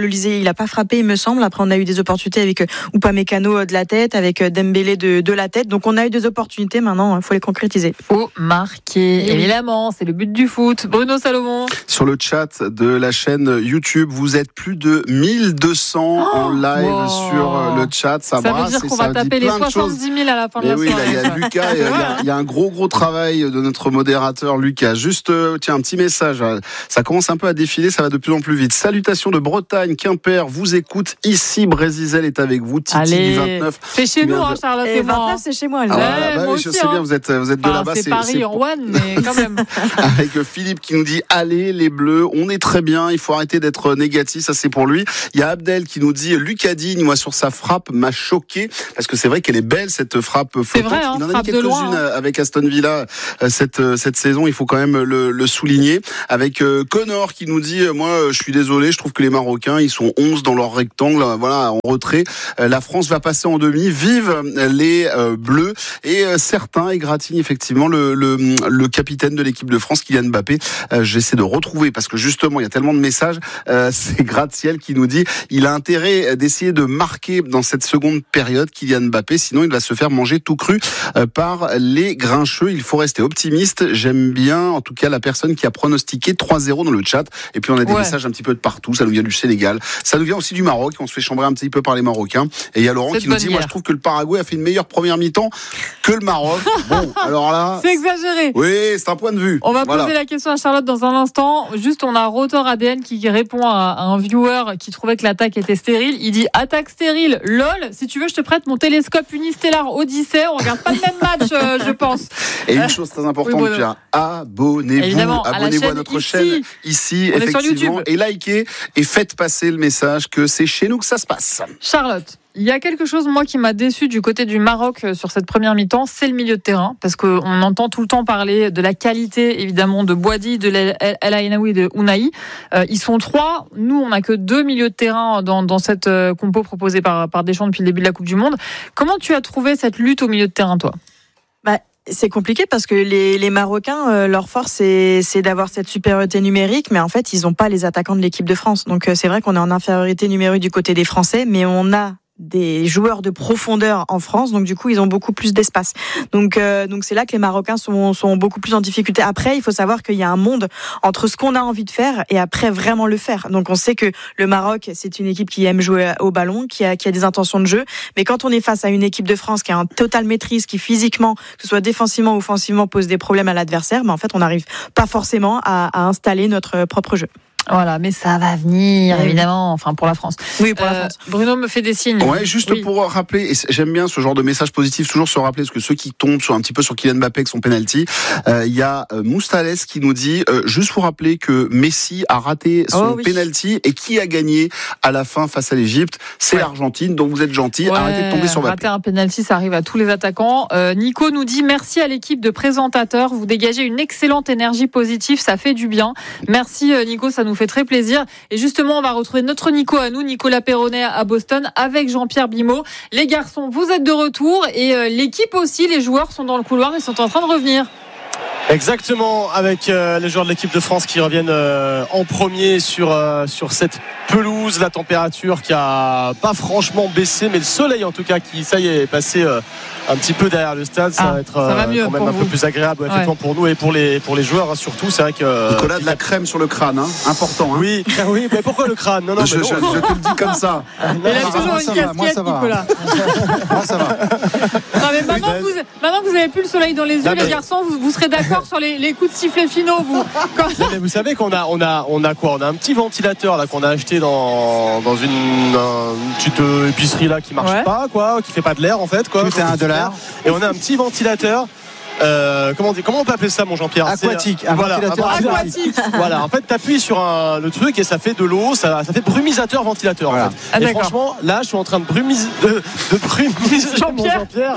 a pas frappé, il me semble. Après, on a eu des opportunités avec Upamecano de la tête, avec Dembélé de, de la tête. Donc, on a eu des opportunités. Maintenant, il faut les concrétiser. Faut marquer, oui. Évidemment. C'est le but du foot. Bruno Salomon. Sur le chat de la chaîne YouTube, vous êtes plus de mille deux cents oh, en live wow. sur le chat. Ça, ça brasse veut dire qu'on va taper les soixante-dix mille à la fin de la oui, soirée. Il y a Lucas, il y, y, y a un gros gros travail de notre modérateur Lucas. Juste, euh, tiens, un petit message. Ça commence un peu à défiler, ça va de plus en plus vite. Salutations de Bretagne, Quimper, vous écoute. Ici, Brézizel est avec vous. Titi Allez, vingt-neuf. C'est chez nous, hein, Charlotte. Et vingt-neuf, c'est chez moi. Ah, voilà, ouais, bah, moi oui, aussi, je sais hein. bien, vous êtes, vous êtes de enfin, là-bas. C'est, c'est Paris c'est... en one, mais quand même. Avec Philippe qui nous dit allez les Bleus, on est très bien, il faut arrêter d'être négatif, ça c'est pour lui. Il y a Abdel qui nous dit Lucas Digne, moi sur sa frappe m'a choqué parce que c'est vrai qu'elle est belle cette frappe flottante. C'est vrai, hein, il en a frappe mis quelques-unes loin, hein. avec Aston Villa cette cette saison, il faut quand même le, le souligner. Avec euh, Connor qui nous dit moi je suis désolé, je trouve que les Marocains ils sont onze dans leur rectangle, voilà, en retrait. Euh, la France va passer en demi, vive les euh, Bleus et euh, certains égratignent effectivement le, le le capitaine de l'équipe de France, Kylian Mbappé. Euh, j'essaie de retrouver parce que justement il y a tellement de messages. Euh, c'est Gratte-Ciel qui nous dit il a intérêt d'essayer de marquer dans cette seconde période Kylian Mbappé, sinon il va se faire manger tout cru euh, par les grincheux. Il faut rester optimiste. J'aime bien en tout cas la personne qui a pronostiqué trois zéro dans le chat. Et puis on a des ouais. messages un petit peu de partout. Ça nous vient du Sénégal, ça nous vient aussi du Maroc. On se fait chambrer un petit peu par les Marocains. Et il y a Laurent c'est qui nous dit moi je trouve que le Paraguay a fait une meilleure première mi-temps que le Maroc. Bon alors là c'est exagéré. Oui, c'est un point de vue. On va voilà. poser la question à Charlotte dans un instant. Juste, on a Rotor A D N qui répond à un viewer qui trouvait que l'attaque était stérile. Il dit attaque stérile, lol. Si tu veux, je te prête mon télescope unistellar Odyssey. On regarde pas le même match, euh, je pense. Et une chose très importante, oui, Pierre, abonnez-vous, évidemment, abonnez-vous à, à notre ici. chaîne ici, on effectivement, et likez et faites passer le message que c'est chez nous que ça se passe. Charlotte. Il y a quelque chose, moi, qui m'a déçu du côté du Maroc sur cette première mi-temps, c'est le milieu de terrain, parce qu'on entend tout le temps parler de la qualité, évidemment, de Boadi, de El Ainaoui et de Ounahi. Euh, ils sont trois. Nous, on n'a que deux milieux de terrain dans, dans cette compo proposée par, par Deschamps depuis le début de la Coupe du Monde. Comment tu as trouvé cette lutte au milieu de terrain, toi ? Bah, c'est compliqué parce que les, les Marocains, euh, leur force, c'est, c'est d'avoir cette supériorité numérique, mais en fait, ils n'ont pas les attaquants de l'équipe de France. Donc, euh, c'est vrai qu'on est en infériorité numérique du côté des Français, mais on a des joueurs de profondeur en France, donc du coup ils ont beaucoup plus d'espace. Donc euh, donc c'est là que les Marocains sont sont beaucoup plus en difficulté. Après, il faut savoir qu'il y a un monde entre ce qu'on a envie de faire et après vraiment le faire. Donc on sait que le Maroc, c'est une équipe qui aime jouer au ballon, qui a qui a des intentions de jeu, mais quand on est face à une équipe de France qui a un total maîtrise, qui physiquement, que ce soit défensivement ou offensivement, pose des problèmes à l'adversaire, mais en fait on n'arrive pas forcément à, à installer notre propre jeu. Voilà, mais ça va venir, oui. évidemment, enfin pour la France. Oui, pour euh, la France. Bruno me fait des signes. Ouais, juste oui. pour rappeler, et j'aime bien ce genre de message positif, toujours se rappeler, parce que ceux qui tombent sur un petit peu sur Kylian Mbappé avec son penalty, il euh, y a euh, Moustales qui nous dit, euh, juste pour rappeler que Messi a raté son oh, oui. penalty, et qui a gagné à la fin face à l'Égypte, c'est ouais. l'Argentine, donc vous êtes gentils, ouais, arrêtez de tomber sur Mbappé. Rater un penalty, ça arrive à tous les attaquants. Euh, Nico nous dit, merci à l'équipe de présentateurs, vous dégagez une excellente énergie positive, ça fait du bien. Merci Nico, ça nous fait très plaisir. Et justement, on va retrouver notre Nico à nous, Nicolas Perronnet à Boston, avec Jean-Pierre Bimeau. Les garçons, vous êtes de retour et euh, l'équipe aussi, les joueurs sont dans le couloir et sont en train de revenir. Exactement, avec euh, les joueurs de l'équipe de France qui reviennent euh, en premier sur, euh, sur cette pelouse. La température qui a pas franchement baissé, mais le soleil en tout cas qui, ça y est, est passé euh, un petit peu derrière le stade. Ça ah, va être ça va mieux quand même un vous. peu plus agréable, ouais, ouais. effectivement, pour nous et pour les, pour les joueurs surtout. C'est vrai que Nicolas, de la crème sur le crâne, hein, important. Hein. Oui, oui, mais pourquoi le crâne? Non, non, je, mais non. Je, je te le dis comme ça. Il a toujours moi, une casquette, Nicolas. Moi, ça va. Non, mais maintenant, que vous, maintenant que vous avez plus le soleil dans les yeux, non, les mais... garçons, vous, vous serez d'accord sur les, les coups de sifflet finaux, vous. Quand... Non, mais vous savez qu'on a, on a, on a quoi? On a un petit ventilateur là qu'on a acheté dans, dans une, une petite épicerie là qui marche ouais. pas, quoi, qui fait pas de l'air en fait, quoi. Tout est un dollar. Et on a un petit ventilateur. Euh, comment, on dit, comment on peut appeler ça, mon Jean-Pierre? Aquatique. Un voilà, ventilateur aquatique. Voilà, en fait, t'appuies sur un, le truc et ça fait de l'eau, ça, ça fait brumisateur ventilateur. Voilà. En fait. Ah, et franchement, là, je suis en train de brumiser, de, de brumiser Jean-Pierre. Jean-Pierre.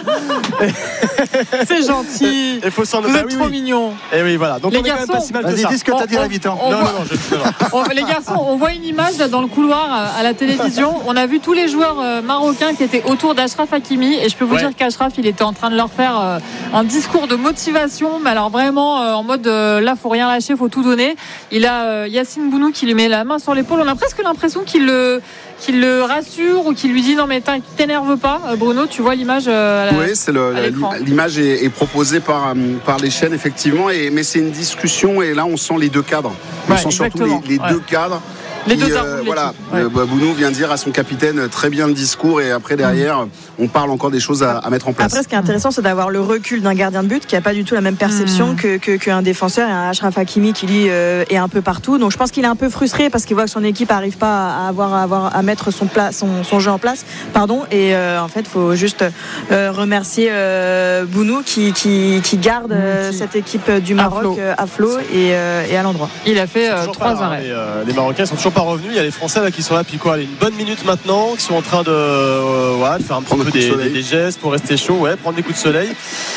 C'est gentil. Et faut s'en... Vous bah, êtes oui, trop oui. mignons. Et oui, voilà. Donc les on est garçons, quand même pas si mal que vas-y, ça. dis ce que t'as dit, Ravitan. Non, non, non, je... on, les garçons, on voit une image là, dans le couloir à la télévision. On a vu tous les joueurs euh, marocains qui étaient autour d'Achraf Hakimi, et je peux vous ouais. dire qu'Achraf, il était en train de leur faire euh, un discours de motivation. Mais alors vraiment euh, en mode euh, là faut rien lâcher, faut tout donner. Il a euh, Yacine Bounou qui lui met la main sur l'épaule. On a presque l'impression qu'il le qui le rassure ou qui lui dit non mais t'énerve pas. Bruno, tu vois l'image euh, Oui, c'est le, l'image est, est proposée par, par les chaînes effectivement, et, mais c'est une discussion et là on sent les deux cadres. On ouais, sent surtout les, les ouais. deux cadres. Les deux euh, voilà, ouais. euh, Bounou vient dire à son capitaine très bien le discours et après derrière mmh. on parle encore des choses à, à mettre en place. Après, ce qui est intéressant, c'est d'avoir le recul d'un gardien de but qui n'a pas du tout la même perception mmh. que, que, qu'un défenseur et un Achraf Hakimi qui lui euh, est un peu partout. Donc je pense qu'il est un peu frustré parce qu'il voit que son équipe n'arrive pas à avoir, à avoir à mettre son, pla- son, son jeu en place. Pardon. Et euh, en fait, il faut juste euh, remercier euh, Bounou qui, qui, qui garde euh, mmh. cette équipe du Maroc à flot, euh, à flot et, euh, et à l'endroit. Il a fait euh, trois arrêts. Les, euh, les Marocains sont toujours pas revenus. Il y a les Français là qui sont là depuis quoi, une bonne minute maintenant, qui sont en train de, euh, ouais, de faire un petit peu des, des, des gestes pour rester chaud, ouais, prendre des coups de soleil.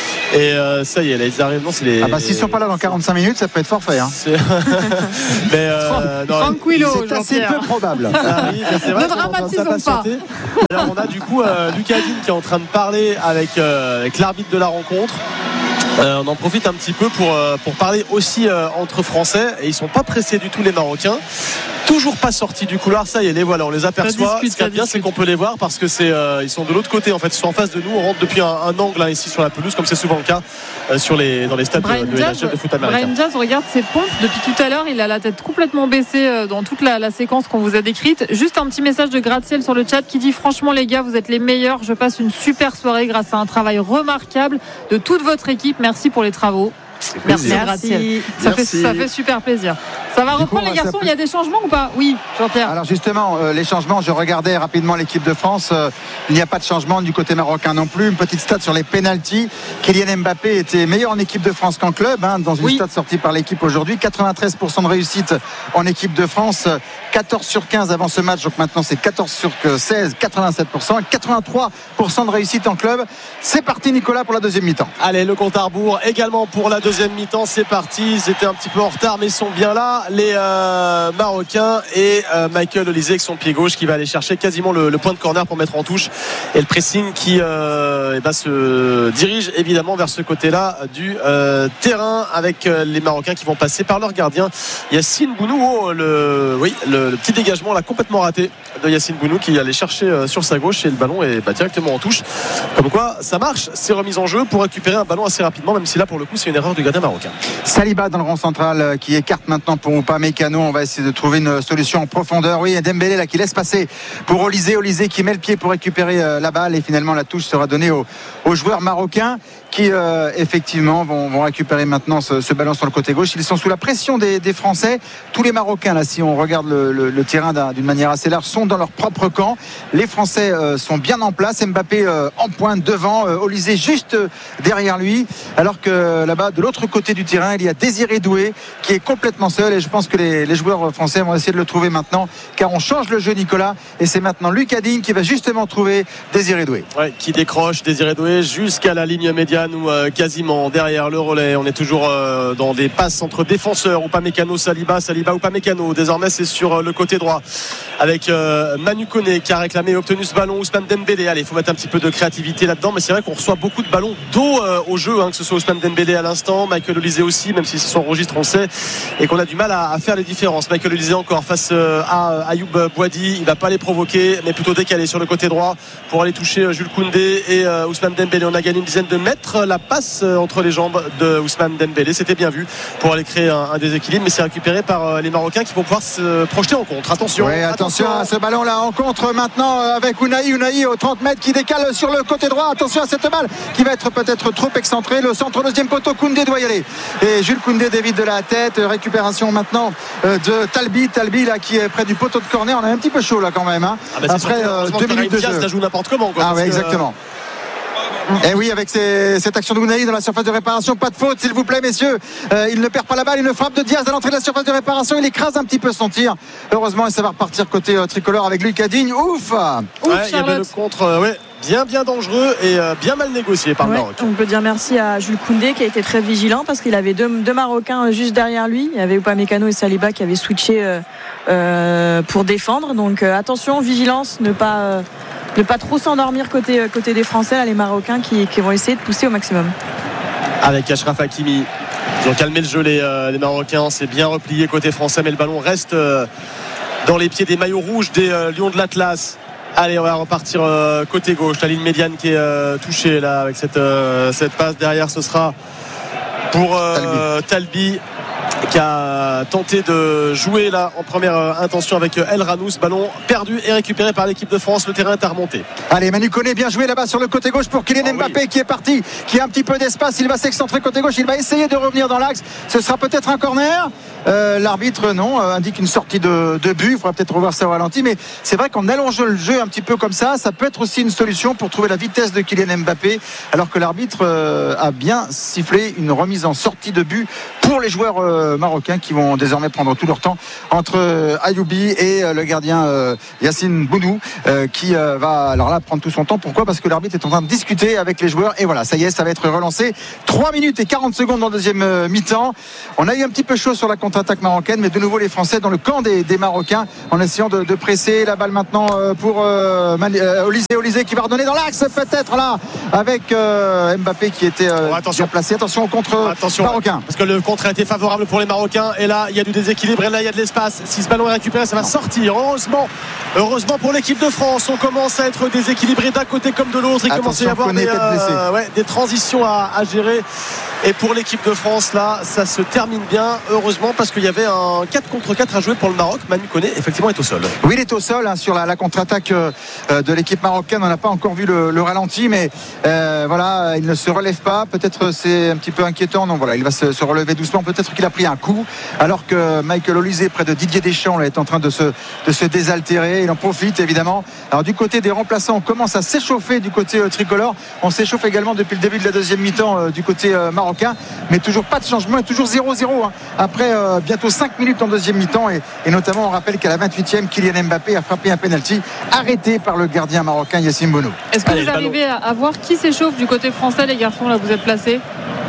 Et euh, ça y est, là ils arrivent. Non, c'est les. Ah bah s'ils sont pas là dans quarante-cinq minutes, ça peut être forfait. Hein. mais euh, non, tranquillo, c'est assez peu probable. Ah, oui, c'est vrai, ne dramatisons pas. Alors, on a du coup euh, Lucas Digne qui est en train de parler avec, euh, avec l'arbitre de la rencontre. Euh, on en profite un petit peu pour, euh, pour parler aussi euh, entre Français, et ils sont pas pressés du tout les Marocains, toujours pas sortis du couloir. Ça y est, les voilà, on les aperçoit. Discute, ce qui est bien, c'est qu'on peut les voir parce que c'est euh, ils sont de l'autre côté en fait, ils sont en face de nous. On rentre depuis un, un angle hein, ici sur la pelouse, comme c'est souvent le cas euh, sur les, dans les stades Brian de, de, Diaz, de foot américain. Brian Diaz regarde ses pompes depuis tout à l'heure, il a la tête complètement baissée euh, dans toute la, la séquence qu'on vous a décrite. Juste un petit message de Gratte-Ciel sur le chat qui dit franchement les gars, vous êtes les meilleurs, je passe une super soirée grâce à un travail remarquable de toute votre équipe, merci pour les travaux. Merci, Merci. Ça, fait, ça fait super plaisir. Ça va du reprendre coup, les garçons, il y a des changements ou pas? Oui, Jean-Pierre. Alors justement, euh, les changements, je regardais rapidement l'équipe de France. Euh, il n'y a pas de changement du côté marocain non plus. Une petite stat sur les pénaltys. Kylian Mbappé était meilleur en équipe de France qu'en club, hein, dans une oui. stat sortie par l'équipe aujourd'hui. quatre-vingt-treize pour cent de réussite en équipe de France. quatorze sur quinze avant ce match. Donc maintenant, c'est quatorze sur seize, quatre-vingt-sept pour cent. quatre-vingt-trois pour cent de réussite en club. C'est parti, Nicolas, pour la deuxième mi-temps. Allez, le compte à rebours également pour la deuxième mi-temps. C'est parti. Ils étaient un petit peu en retard, mais ils sont bien là. Les euh, Marocains et euh, Michael Olise avec son pied gauche qui va aller chercher quasiment le, le point de corner pour mettre en touche. Et le pressing qui euh, eh ben, se dirige évidemment vers ce côté-là du euh, terrain avec euh, les Marocains qui vont passer par leur gardien Yacine Bounou. Oh, le, oui, le, le petit dégagement là complètement raté de Yacine Bounou qui allait chercher euh, sur sa gauche et le ballon est bah, directement en touche. Comme quoi, ça marche. C'est remis en jeu pour récupérer un ballon assez rapidement, même si là pour le coup c'est une erreur du gardien marocain. Saliba dans le rond central qui écarte maintenant pour Upamecano. On va essayer de trouver une solution en profondeur. Oui, Dembélé là qui laisse passer pour Olise. Olise qui met le pied pour récupérer euh, la balle et finalement la touche sera donnée aux, aux joueurs marocains qui euh, effectivement vont, vont récupérer maintenant ce, ce ballon sur le côté gauche. Ils sont sous la pression des, des Français. Tous les Marocains là, si on regarde le, le, le terrain d'une manière assez large, sont dans leur propre camp. Les Français euh, sont bien en place. Mbappé euh, en pointe devant, euh, Olise juste euh, derrière lui, alors que là-bas de l'autre côté du terrain il y a Désiré Doué qui est complètement seul et je pense que les, les joueurs français vont essayer de le trouver maintenant car on change le jeu, Nicolas, et c'est maintenant Lucas Digne qui va justement trouver Désiré Doué. Ouais, qui décroche Désiré Doué jusqu'à la ligne médiane ou euh, quasiment derrière le relais. On est toujours euh, dans des passes entre défenseurs. Upamecano, Saliba, Saliba, Upamecano. Désormais c'est sur euh, le côté droit avec euh, Manu Koné qui a réclamé et obtenu ce ballon. Ousmane Dembélé. Allez, il faut mettre un petit peu de créativité là-dedans, mais c'est vrai qu'on reçoit beaucoup de ballons d'eau euh, au jeu, hein, que ce soit Ousmane Dembélé à l'instant, Michael Olise aussi, même si c'est son registre on sait, et qu'on a du mal à, à faire les différences. Michael Olise encore face euh, à Ayoub Boadi, il va pas les provoquer, mais plutôt décaler sur le côté droit pour aller toucher euh, Jules Koundé et euh, Ousmane Dembélé. On a gagné une dizaine de mètres. La passe euh, entre les jambes de Ousmane Dembélé, c'était bien vu pour aller créer un, un déséquilibre, mais c'est récupéré par euh, les Marocains qui vont pouvoir se projeter en contre. Attention, ouais, attention, attention à ce ballon là en contre maintenant avec Ounahi, Ounahi aux trente mètres qui décale sur le côté droit. Attention à cette balle qui va être peut-être trop excentrée. Le centre deuxième poteau, Koundé doit y aller et Jules Koundé dévide de la tête. Récupération maintenant de Talbi, Talbi là qui est près du poteau de corner. On est un petit peu chaud là quand même, hein. Ah bah après euh, deux minutes de jeu. Ça joue n'importe comment quoi, ah ouais, exactement. Et oui, avec ces, cette action de Ounahi dans la surface de réparation, pas de faute s'il vous plaît messieurs. euh, il ne perd pas la balle, une frappe de Diaz à l'entrée de la surface de réparation, il écrase un petit peu son tir. Heureusement, et ça va repartir côté euh, tricolore avec Lucas Digne. Ouf, ouais, il y avait le contre, euh, ouais, bien bien dangereux et euh, bien mal négocié par le ouais, Maroc. On peut dire merci à Jules Koundé qui a été très vigilant parce qu'il avait deux, deux Marocains juste derrière lui. Il y avait Upamecano et Saliba qui avaient switché euh, euh, pour défendre. Donc euh, attention, vigilance, ne pas euh, ne pas trop s'endormir côté, côté des Français, là, les Marocains qui, qui vont essayer de pousser au maximum. Avec Achraf Hakimi, ils ont calmé le jeu les, euh, les Marocains, c'est bien replié côté français, mais le ballon reste euh, dans les pieds des maillots rouges des euh, Lions de l'Atlas. Allez, on va repartir euh, côté gauche, la ligne médiane qui est euh, touchée là avec cette, euh, cette passe. Derrière, ce sera pour euh, Talbi qui a tenté de jouer là en première euh, intention avec euh, El Ranous. Ballon perdu et récupéré par l'équipe de France. Le terrain est à remonter. Allez, Manu Koné bien joué là-bas sur le côté gauche pour Kylian oh, Mbappé oui. qui est parti, qui a un petit peu d'espace. Il va s'excentrer côté gauche, il va essayer de revenir dans l'axe. Ce sera peut-être un corner. Euh, l'arbitre non euh, indique une sortie de, de but. Il faudra peut-être revoir ça au ralenti, mais c'est vrai qu'en allongeant le jeu un petit peu comme ça, ça peut être aussi une solution pour trouver la vitesse de Kylian Mbappé, alors que l'arbitre euh, a bien sifflé une remise en sortie de but pour les joueurs euh, marocains qui vont désormais prendre tout leur temps entre euh, Ayoubi et euh, le gardien euh, Yacine Bounou euh, qui euh, va alors là prendre tout son temps. Pourquoi ? Parce que l'arbitre est en train de discuter avec les joueurs et voilà, ça y est, ça va être relancé. trois minutes et quarante secondes dans le deuxième euh, mi-temps. On a eu un petit peu chaud sur la contre-attaque marocaine, mais de nouveau les Français dans le camp des, des Marocains en essayant de, de presser la balle maintenant euh, pour euh, euh, Olysée Olysée qui va redonner dans l'axe peut-être là avec euh, Mbappé qui était euh, oh, bien placé. Attention au contre attention, marocain parce que le contre a été favorable pour les Marocains et là il y a du déséquilibre et là il y a de l'espace. Si ce ballon est récupéré, ça va non. sortir. Heureusement, heureusement pour l'équipe de France, on commence à être déséquilibré d'un côté comme de l'autre. Il commence à y avoir des, euh, ouais, des transitions à, à gérer. Et pour l'équipe de France, là, ça se termine bien, heureusement, parce qu'il y avait un quatre contre quatre à jouer pour le Maroc. Manu Koné, effectivement, est au sol. Oui, il est au sol hein, sur la, la contre-attaque euh, de l'équipe marocaine. On n'a pas encore vu le, le ralenti, mais euh, voilà, il ne se relève pas. Peut-être c'est un petit peu inquiétant. Non, voilà, il va se, se relever doucement. Peut-être qu'il a pris un coup, alors que Michael Olysée, près de Didier Deschamps, là, est en train de se, de se désaltérer. Il en profite, évidemment. Alors, du côté des remplaçants, on commence à s'échauffer du côté euh, tricolore. On s'échauffe également depuis le début de la deuxième mi-temps euh, du côté euh, marocain. Mais toujours pas de changement et toujours zéro zéro hein. Après euh, bientôt cinq minutes en deuxième mi-temps et, et notamment on rappelle qu'à la vingt-huitième Kylian Mbappé a frappé un penalty arrêté par le gardien marocain Yacine Bounou. Est-ce que Allez, vous arrivez à, à voir qui s'échauffe du côté français, les garçons, là vous êtes placés?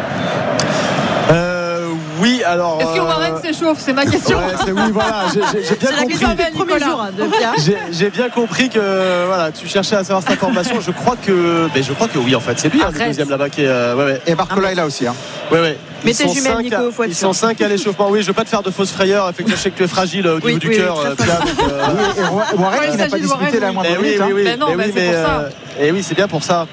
Oui, alors. Est-ce que Warren euh... s'échauffe? C'est ma question. Ouais, c'est oui, voilà. J'ai, j'ai bien c'est compris. La question premier jour, hein, de j'ai, j'ai bien compris que voilà, tu cherchais à savoir cette information. Je crois que, ben, je crois que oui, en fait, c'est lui, hein, le deuxième là-bas qui est. Euh, ouais, ouais. Et Barcola est là aussi. Hein. Ouais, ouais. Mais t'es jumelle, Nico, faut être Ils sont cinq à l'échauffement. Oui, je veux pas te faire de fausses frayeurs. Effectivement, je sais que tu es fragile au niveau oui, du oui, cœur. Oui, euh, et Warren qui n'a pas disputé la moindre minute. Oui, oui, mais non, mais c'est pour ça. Et oui, c'est bien pour ça.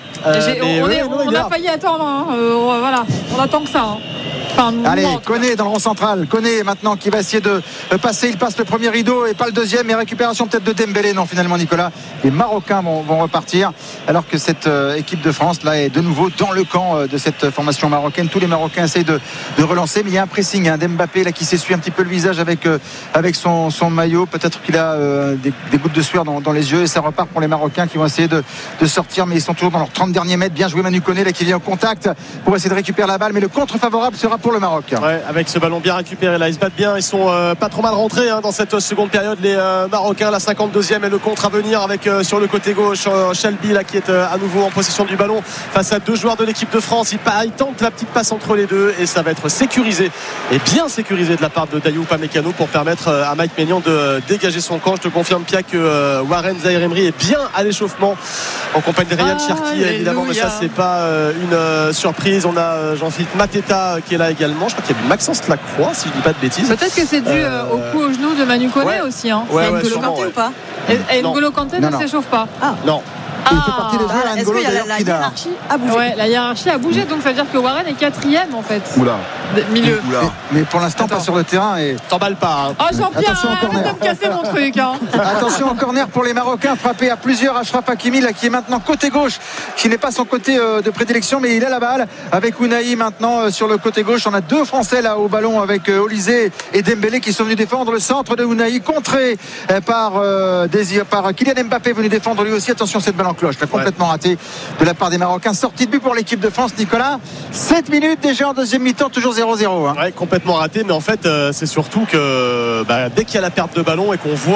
On a failli attendre. Voilà, on attend que ça. Enfin, allez, Koné dans le rond central. Koné maintenant qui va essayer de passer. Il passe le premier rideau et pas le deuxième. Et récupération peut-être de Dembélé. Non, finalement, Nicolas. Les Marocains vont, vont repartir. Alors que cette euh, équipe de France là est de nouveau dans le camp euh, de cette formation marocaine. Tous les Marocains essayent de, de relancer. Mais il y a un pressing hein, d'Mbappé là qui s'essuie un petit peu le visage avec, euh, avec son, son maillot. Peut-être qu'il a euh, des, des gouttes de sueur dans, dans les yeux. Et ça repart pour les Marocains qui vont essayer de, de sortir. Mais ils sont toujours dans leurs trente derniers mètres. Bien joué Manu Koné là qui vient au contact pour essayer de récupérer la balle. Mais le contre favorable sera pour le Maroc. Ouais, avec ce ballon bien récupéré là, ils se battent bien, ils sont euh, pas trop mal rentrés hein, dans cette seconde période les euh, Marocains. La cinquante-deuxième et le contre à venir avec euh, sur le côté gauche euh, Shelby là qui est euh, à nouveau en possession du ballon face à deux joueurs de l'équipe de France. Il, il tente la petite passe entre les deux et ça va être sécurisé et bien sécurisé de la part de Dayou Upamecano pour permettre euh, à Mike Maignan de euh, dégager son camp. Je te confirme Pia que euh, Warren Zahir Emery est bien à l'échauffement en compagnie de Ryan ah, Cherki évidemment, mais ça c'est pas euh, une euh, surprise. On a euh, Jean-Philippe Mateta qui est là également. Je crois qu'il y a du Maxence Lacroix si je dis pas de bêtises. Peut-être que c'est dû euh... au coup au genou de Manu Koné ouais. aussi hein. Ouais, c'est ouais, N'Golo Kanté ouais. ou pas? Et N'Golo Kanté ne s'échauffe pas. Ah. Non. Ah, il fait partie des joueurs ah, est-ce qu'il y a la, la hiérarchie a bougé ouais, la hiérarchie a bougé, donc ça veut dire que Warren est quatrième en fait. Oula. Milieu. Oula. Mais, mais pour l'instant Attends. pas sur le terrain et. T'emballes pas. Hein. Oh Jean-Pierre, arrête de me casser mon truc. Hein. Attention en corner pour les Marocains, frappé à plusieurs. Achraf Hakimi là qui est maintenant côté gauche, qui n'est pas son côté euh, de prédilection, mais il a la balle avec Ounahi maintenant euh, sur le côté gauche. On a deux Français là au ballon avec euh, Olysée et Dembélé qui sont venus défendre le centre de Ounahi, contré euh, par euh, Désir, par Kylian Mbappé venu défendre lui aussi. Attention cette balle en cloche, là complètement. Ouais. De la part des Marocains, sortie de but pour l'équipe de France. Nicolas, sept minutes déjà en deuxième mi-temps, toujours zéro zéro hein. Ouais, complètement raté, mais en fait euh, c'est surtout que bah, dès qu'il y a la perte de ballon et qu'on voit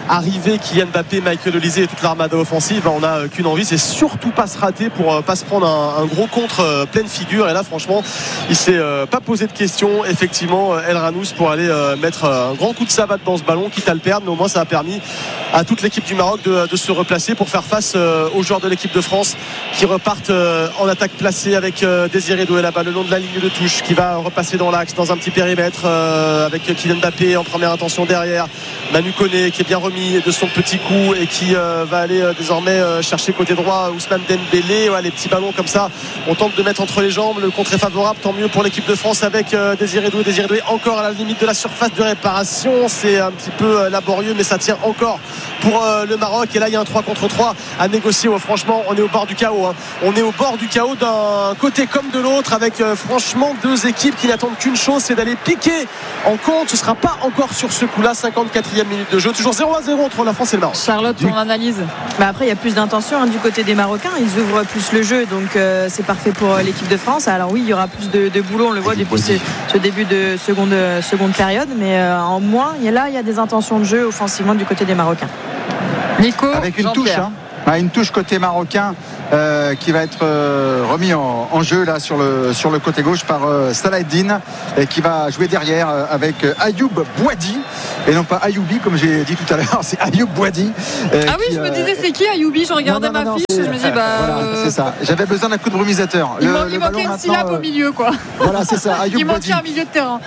arriver Kylian Mbappé, Michael Olise et toute l'armada offensive, ben, on n'a qu'une envie, c'est surtout pas se rater pour euh, pas se prendre un, un gros contre euh, pleine figure. Et là franchement il s'est euh, pas posé de questions effectivement El Ranous pour aller euh, mettre euh, un grand coup de savate dans ce ballon, quitte à le perdre, mais au moins ça a permis à toute l'équipe du Maroc de, de se replacer pour faire face euh, aux joueurs de l'équipe de France qui repartent euh, en attaque placée avec euh, Désiré Doué là-bas le long de la ligne de touche, qui va repasser dans l'axe dans un petit périmètre euh, avec Kylian Mbappé en première intention derrière, Manu Koné qui est bien remis de son petit coup et qui euh, va aller euh, désormais euh, chercher côté droit Ousmane Dembélé. Ouais, les petits ballons comme ça on tente de mettre entre les jambes, le contre est favorable, tant mieux pour l'équipe de France avec euh, Désiré Doué Désiré Doué encore à la limite de la surface de réparation, c'est un petit peu euh, laborieux mais ça tient encore pour euh, le Maroc. Et là il y a un trois contre trois à négocier. Ouais, franchement on est au bord du chaos, hein. On est au bord du chaos d'un côté comme de l'autre avec euh, franchement deux équipes qui n'attendent qu'une chose, c'est d'aller piquer en compte. Ce ne sera pas encore sur ce coup là. Cinquante-quatrième minute de jeu, toujours zéro à zéro entre la France et le Maroc. Charlotte, ton analyse? Bah après il y a plus d'intention hein, du côté des Marocains, ils ouvrent plus le jeu, donc euh, c'est parfait pour euh, l'équipe de France. Alors oui il y aura plus de, de boulot, on le voit depuis ce, ce début de seconde, seconde période, mais euh, en moins il y a, là il y a des intentions de jeu offensivement du côté des Marocains. Nico, avec une touche hein. Ah, une touche côté marocain euh, qui va être euh, remis en, en jeu là sur le, sur le côté gauche par euh, Salah Eddine, et qui va jouer derrière euh, avec euh, Ayoub Bouadi et non pas Ayoubi comme j'ai dit tout à l'heure, c'est Ayoub Bouadi. Euh, ah oui qui, je me disais c'est qui Ayoubi, je regardais non, non, non, ma fiche et je me dis bah voilà, euh... c'est ça, j'avais besoin d'un coup de brumisateur. Il, le, man, le il manquait une syllabe euh... au milieu quoi. Voilà c'est ça, Ayoub il Bouadi. manquait un milieu de terrain.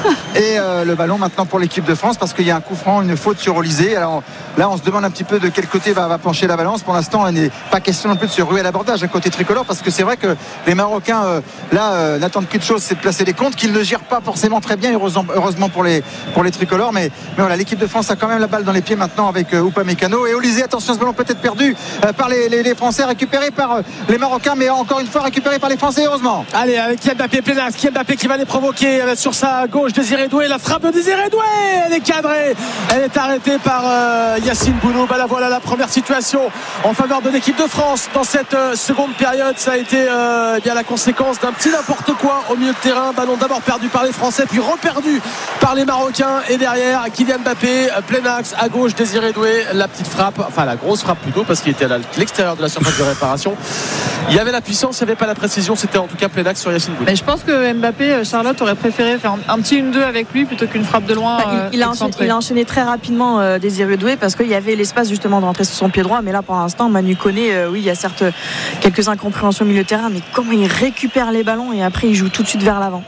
Et euh, le ballon maintenant pour l'équipe de France parce qu'il y a un coup franc, une faute sur Olise. Alors là on se demande un petit peu de quel côté va, va pencher la balance. Pour l'instant il n'est pas question non plus de se ruer à l'abordage à côté tricolore, parce que c'est vrai que les Marocains euh, là euh, n'attendent qu'une chose, c'est de placer les comptes qu'ils ne gèrent pas forcément très bien, heureusement, heureusement pour les pour les tricolores, mais, mais voilà, l'équipe de France a quand même la balle dans les pieds maintenant avec euh, Upamecano et Olise. Attention, ce ballon peut être perdu euh, par les, les, les Français, récupéré par euh, les Marocains, mais encore une fois récupéré par les Français, heureusement. Allez, avec Kylian Mbappé, Plénax, Kylian Mbappé qui va les provoquer euh, sur sa gauche, Désiré Doué, la frappe de Désiré Doué, elle est cadrée, elle est arrêtée par euh, Yacine Bounou. Bah là voilà la première situation en faveur de l'équipe de France dans cette euh, seconde période. Ça a été euh, bien la conséquence d'un petit n'importe quoi au milieu de terrain. Ballon d'abord perdu par les Français puis reperdu par les Marocains, et derrière Kylian Mbappé, plein axe à gauche, Désiré Doué, la petite frappe, enfin la grosse frappe plutôt parce qu'il était à l'extérieur de la surface de réparation. Il y avait la puissance, il n'y avait pas la précision, c'était en tout cas plein axe sur Yacine Bounou. Mais je pense que Mbappé, Charlotte aurait préféré faire un petit un deux avec lui plutôt qu'une frappe de loin. Bah, il, il, a enchaîné, il a enchaîné très rapidement euh, Désiré Doué parce qu'il y avait l'espace justement de rentrer sur son pied droit, mais là pour l'instant Manu Koné, euh, oui il y a certes quelques incompréhensions au milieu de terrain, mais comment il récupère les ballons et après il joue tout de suite vers l'avant.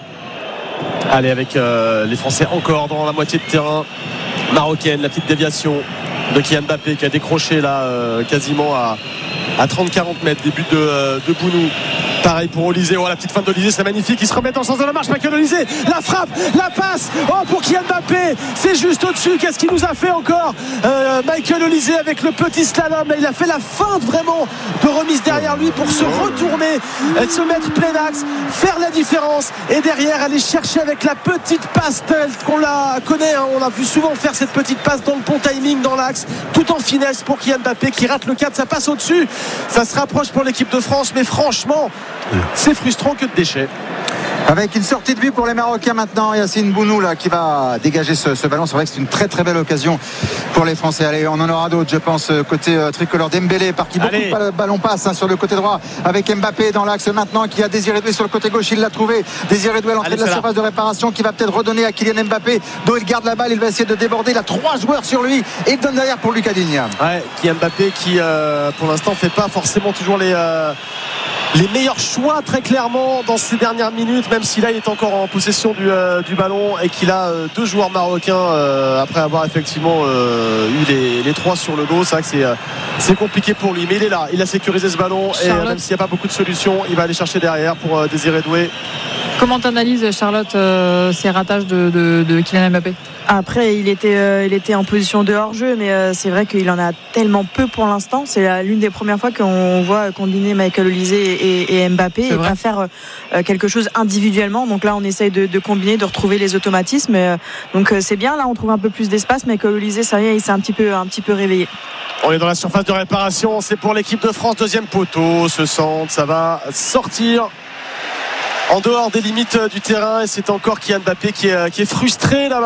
Allez, avec euh, les Français encore dans la moitié de terrain marocaine, la petite déviation de Kylian Mbappé qui a décroché là euh, quasiment à, à trente à quarante mètres des buts de, euh, de Bounou. Pareil pour Olise, oh, la petite fin d'Olise, c'est magnifique, il se remet dans le sens de la marche, Michael Olise, la frappe, la passe, oh pour Kylian Mbappé, c'est juste au-dessus. Qu'est-ce qu'il nous a fait encore euh, Michael Olise avec le petit slalom, là, il a fait la feinte vraiment de remise derrière lui pour se retourner, et se mettre plein axe, faire la différence, et derrière aller chercher avec la petite passe telle qu'on la connaît, hein, on l'a vu souvent faire cette petite passe dans le bon timing dans l'axe, tout en finesse pour Kylian Mbappé qui rate le cadre, ça passe au-dessus, ça se rapproche pour l'équipe de France, mais franchement c'est frustrant que de déchets. Avec une sortie de but pour les Marocains maintenant, Yacine Bounou là qui va dégager ce, ce ballon. C'est vrai que c'est une très très belle occasion pour les Français. Allez, on en aura d'autres, je pense, côté euh, tricolore. Dembélé par qui beaucoup Allez. de ballons passent hein, sur le côté droit avec Mbappé dans l'axe maintenant qui a Désiré Doué sur le côté gauche. Il l'a trouvé. Désiré Doué à l'entrée Allez, de la surface là. de réparation qui va peut-être redonner à Kylian Mbappé. Dont il garde la balle, il va essayer de déborder. Il a trois joueurs sur lui et il donne derrière pour Lucas Digne. Ouais, Kylian Mbappé qui euh, pour l'instant fait pas forcément toujours les euh... les meilleurs choix très clairement dans ces dernières minutes, même si là il est encore en possession du, euh, du ballon et qu'il a euh, deux joueurs marocains euh, après avoir effectivement euh, eu les, les trois sur le dos. C'est vrai que c'est, euh, c'est compliqué pour lui, mais il est là, il a sécurisé ce ballon. Charlotte. Et même s'il n'y a pas beaucoup de solutions, il va aller chercher derrière pour euh, Désiré Doué. Comment t'analyses, Charlotte, euh, ces ratages de, de, de Kylian Mbappé? Après, il était, euh, il était en position de hors-jeu, mais euh, c'est vrai qu'il en a tellement peu pour l'instant. C'est la, l'une des premières fois qu'on voit combiner Michael Olise et, et, et Mbappé c'est et vrai. pas faire euh, quelque chose individuellement. Donc là, on essaye de, de combiner, de retrouver les automatismes. Euh, donc euh, c'est bien. Là, on trouve un peu plus d'espace. Michael Olise, ça y est, il s'est un petit peu, un petit peu réveillé. On est dans la surface de réparation. C'est pour l'équipe de France. Deuxième poteau. Ce centre, ça va sortir en dehors des limites du terrain, et c'est encore Kylian Mbappé qui est, qui est frustré là-bas.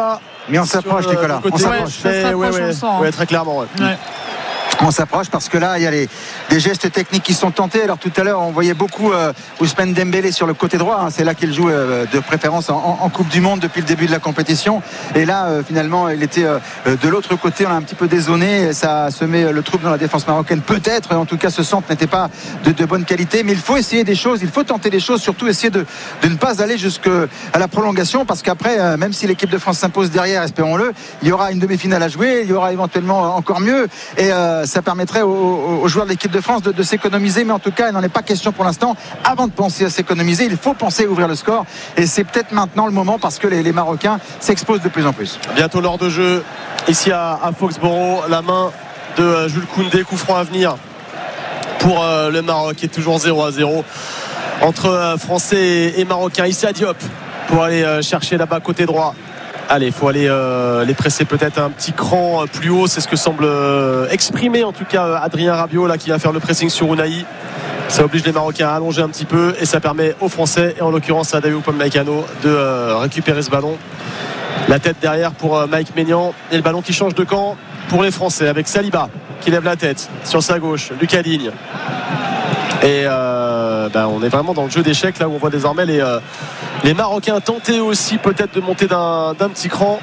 Mais on s'approche, sur, euh, Nicolas. côté On s'approche. gauche. Ça se Mais, rapproche, ouais, on ouais, le sent, hein. ouais, très clairement. Ouais. Ouais. On s'approche parce que là il y a les, des gestes techniques qui sont tentés. Alors tout à l'heure on voyait beaucoup euh, Ousmane Dembélé sur le côté droit, hein. C'est là qu'il joue euh, de préférence en, en Coupe du Monde depuis le début de la compétition. Et là euh, finalement il était euh, de l'autre côté, on a un petit peu dézonné. Ça se met le trouble dans la défense marocaine peut-être. En tout cas ce centre n'était pas de, de bonne qualité. Mais il faut essayer des choses, il faut tenter des choses, surtout essayer de, de ne pas aller jusqu'à la prolongation, parce qu'après euh, même si l'équipe de France s'impose derrière, espérons-le, il y aura une demi-finale à jouer, il y aura éventuellement encore mieux. Et euh, ça permettrait aux, aux joueurs de l'équipe de France de, de s'économiser, mais en tout cas il n'en est pas question pour l'instant. Avant de penser à s'économiser, il faut penser à ouvrir le score, et c'est peut-être maintenant le moment, parce que les, les Marocains s'exposent de plus en plus. Bientôt l'heure de jeu ici à, à Foxborough, la main de Jules Koundé, coup franc à venir pour euh, le Maroc, qui est toujours zéro à zéro entre euh, Français et, et Marocains. Ici à Diop pour aller euh, chercher là-bas côté droit. Allez, il faut aller euh, les presser peut-être un petit cran plus haut. C'est ce que semble euh, exprimer en tout cas euh, Adrien Rabiot là, qui va faire le pressing sur Unai. Ça oblige les Marocains à allonger un petit peu, et ça permet aux Français, et en l'occurrence à Dayot Upamecano, de euh, récupérer ce ballon. La tête derrière pour euh, Mike Maignan, et le ballon qui change de camp pour les Français avec Saliba qui lève la tête sur sa gauche, Lucas Digne. Et euh, ben on est vraiment dans le jeu d'échecs là où on voit désormais les, euh, les Marocains tenter aussi peut-être de monter d'un, d'un petit cran,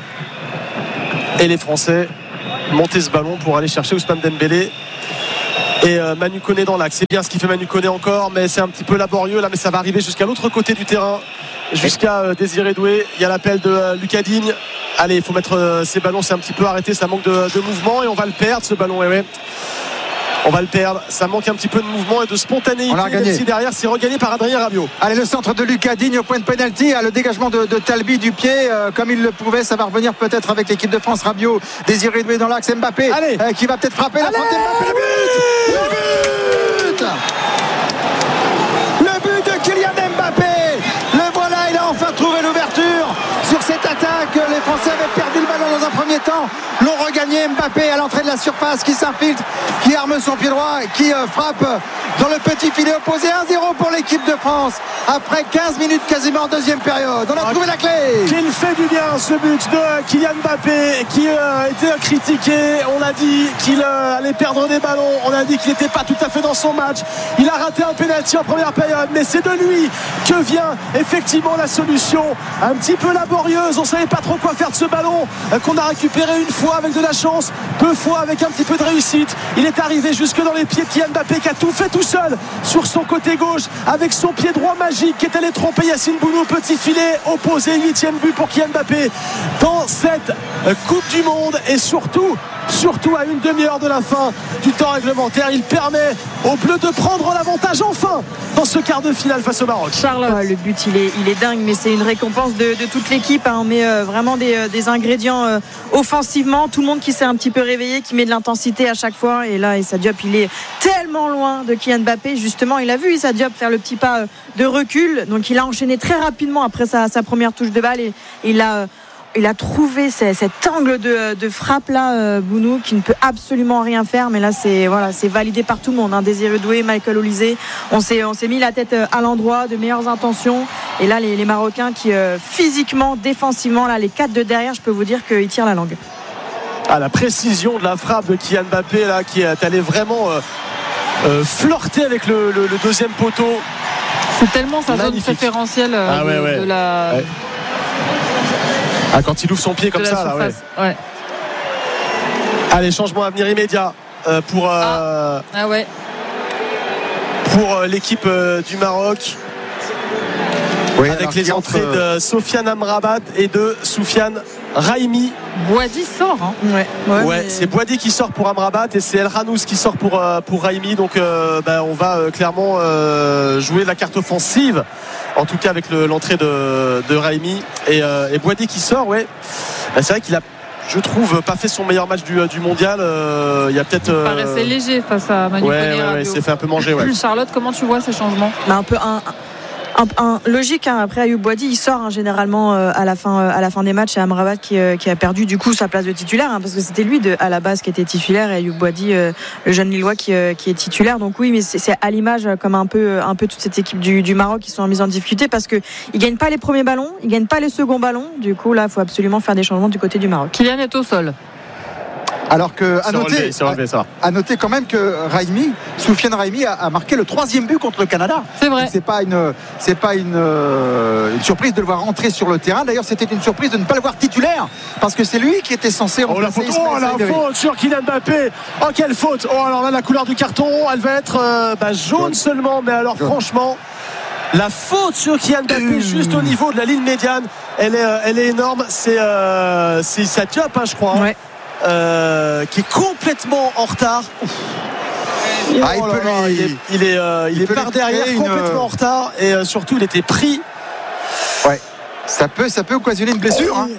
et les Français monter ce ballon pour aller chercher Ousmane Dembélé et euh, Manu Koné dans l'axe. C'est bien ce qu'il fait Manu Koné encore, mais c'est un petit peu laborieux là, mais ça va arriver jusqu'à l'autre côté du terrain, jusqu'à euh, Désiré Doué. Il y a l'appel de euh, Lucas Digne. Allez, il faut mettre euh, ces ballons, c'est un petit peu arrêté, ça manque de, de mouvement, et on va le perdre ce ballon. Et ouais, on va le perdre, ça manque un petit peu de mouvement et de spontanéité. Même si derrière c'est regagné par Adrien Rabiot. Allez, le centre de Lucas Digne au point de pénalty, le dégagement de, de Talbi du pied, euh, comme il le pouvait. Ça va revenir peut-être avec l'équipe de France. Rabiot, Désiré Doué dans l'axe, Mbappé euh, qui va peut-être frapper. Allez, la frappe d'Mbappé, le but, le but le but de Kylian Mbappé. Le voilà, il a enfin trouvé l'ouverture sur cette attaque. Les Français avaient perdu le ballon dans un premier temps, l'ont regagné. Mbappé à l'entrée de la surface qui s'infiltre, qui arme son pied droit, qui euh, frappe dans le petit filet opposé. Un zéro pour l'équipe de France après quinze minutes quasiment en deuxième période. On a trouvé la clé. Qu'il fait du bien ce but de Kylian Mbappé, qui euh, était critiqué. On a dit qu'il euh, allait perdre des ballons, on a dit qu'il n'était pas tout à fait dans son match. Il a raté un pénalty en première période, mais c'est de lui que vient effectivement la solution un petit peu laborieuse. On ne savait pas trop quoi faire de ce ballon euh, qu'on a récupéré une fois avec de la chance, deux fois avec un petit peu de réussite. Il est arrivé jusque dans les pieds de Kylian Mbappé, qui a tout fait tout seul sur son côté gauche avec son pied droit magique, qui est allé tromper Yacine Bounou. Petit filet opposé, huitième but pour Kylian Mbappé dans cette Coupe du Monde, et surtout surtout à une demi-heure de la fin du temps réglementaire, il permet aux Bleus de prendre l'avantage enfin dans ce quart de finale face au Maroc. Charlotte, ouais, le but il est, il est dingue, mais c'est une récompense de, de toute l'équipe, hein. On met euh, vraiment des, des ingrédients euh, offensivement, tout le monde qui s'est un petit peu réveillé, qui met de l'intensité à chaque fois, et là Issa Diop il est tellement loin de Kylian Mbappé. Justement, il a vu Issa Diop faire le petit pas euh, de recul, donc il a enchaîné très rapidement après sa, sa première touche de balle, et, et il a euh, il a trouvé cet angle de, de frappe là, euh, Bounou, qui ne peut absolument rien faire. Mais là, c'est voilà, c'est validé par tout le monde, hein. Désiré Doué, Michael Olysée, on s'est, on s'est mis la tête à l'endroit, de meilleures intentions. Et là, les, les Marocains qui euh, physiquement, défensivement, là, les quatre de derrière, je peux vous dire qu'ils tirent la langue. Ah, la précision de la frappe de Kylian Mbappé là, qui est allé vraiment euh, euh, flirter avec le, le, le deuxième poteau. C'est tellement sa zone préférentielle euh, ah, ouais, ouais. de, de la. Ouais. Ah, quand il ouvre son pied comme ça là, ouais. Ouais. Allez, changement à venir immédiat euh, pour, euh, ah. Ah ouais. pour euh, l'équipe euh, du Maroc, oui, avec les entrées entre... de Sofiane Amrabat et de Soufiane Raimi. Boadi sort, hein. Ouais, ouais, ouais mais... c'est Boadi qui sort pour Amrabat et c'est El Ranous qui sort pour, euh, pour Raimi. Donc euh, bah, on va euh, clairement euh, jouer la carte offensive, en tout cas avec le, l'entrée de, de Raimi et, euh, et Boadi qui sort. Ouais, bah, c'est vrai qu'il a, je trouve, pas fait son meilleur match du, du mondial. Euh, il y a peut-être. Euh... Il paraissait léger face à Manu ouais, Koné. Ouais, ouais, il s'est fait un peu manger. Ouais. Charlotte, comment tu vois ces changements? Bah, un peu un. Un, un, logique, hein. Après Ayoub Boadi, il sort hein, généralement euh, à la fin, euh, à la fin des matchs. Et Amrabat qui, euh, qui a perdu du coup sa place de titulaire, hein, parce que c'était lui de, à la base qui était titulaire, et Ayoub Boadi, euh, le jeune Lillois qui, euh, qui est titulaire. Donc oui, mais c'est, c'est à l'image comme un peu, un peu toute cette équipe du, du Maroc qui sont en mise en difficulté parce que ils gagnent pas les premiers ballons, ils gagnent pas les seconds ballons. Du coup, là, il faut absolument faire des changements du côté du Maroc. Kylian est au sol. Alors que, à noter, relevé, relevé, ça. à noter quand même que Raimi, Soufiane Raimi a, a marqué le troisième but contre le Canada. C'est vrai. C'est pas une, c'est pas une, euh, une surprise de le voir rentrer sur le terrain. D'ailleurs, c'était une surprise de ne pas le voir titulaire parce que c'est lui qui était censé remplacer Ismaël Saïdri. Oh, la faute, oh, la faute sur Kylian Mbappé. Oh, quelle faute. Oh, alors là, la couleur du carton, elle va être euh, bah, jaune, jaune seulement. Mais alors, jaune. Franchement, la faute sur Kylian Mbappé mmh. juste au niveau de la ligne médiane, elle est, euh, elle est énorme. C'est, euh, c'est Issa Diop, hein, je crois. Hein. Ouais. Euh, qui est complètement en retard. Ah, il, oh peut là, lui... il est, il est, euh, il il est par derrière, une... complètement en retard, et euh, surtout il était pris. Ouais, ça peut, ça peut occasionner une blessure. Oh. Hein.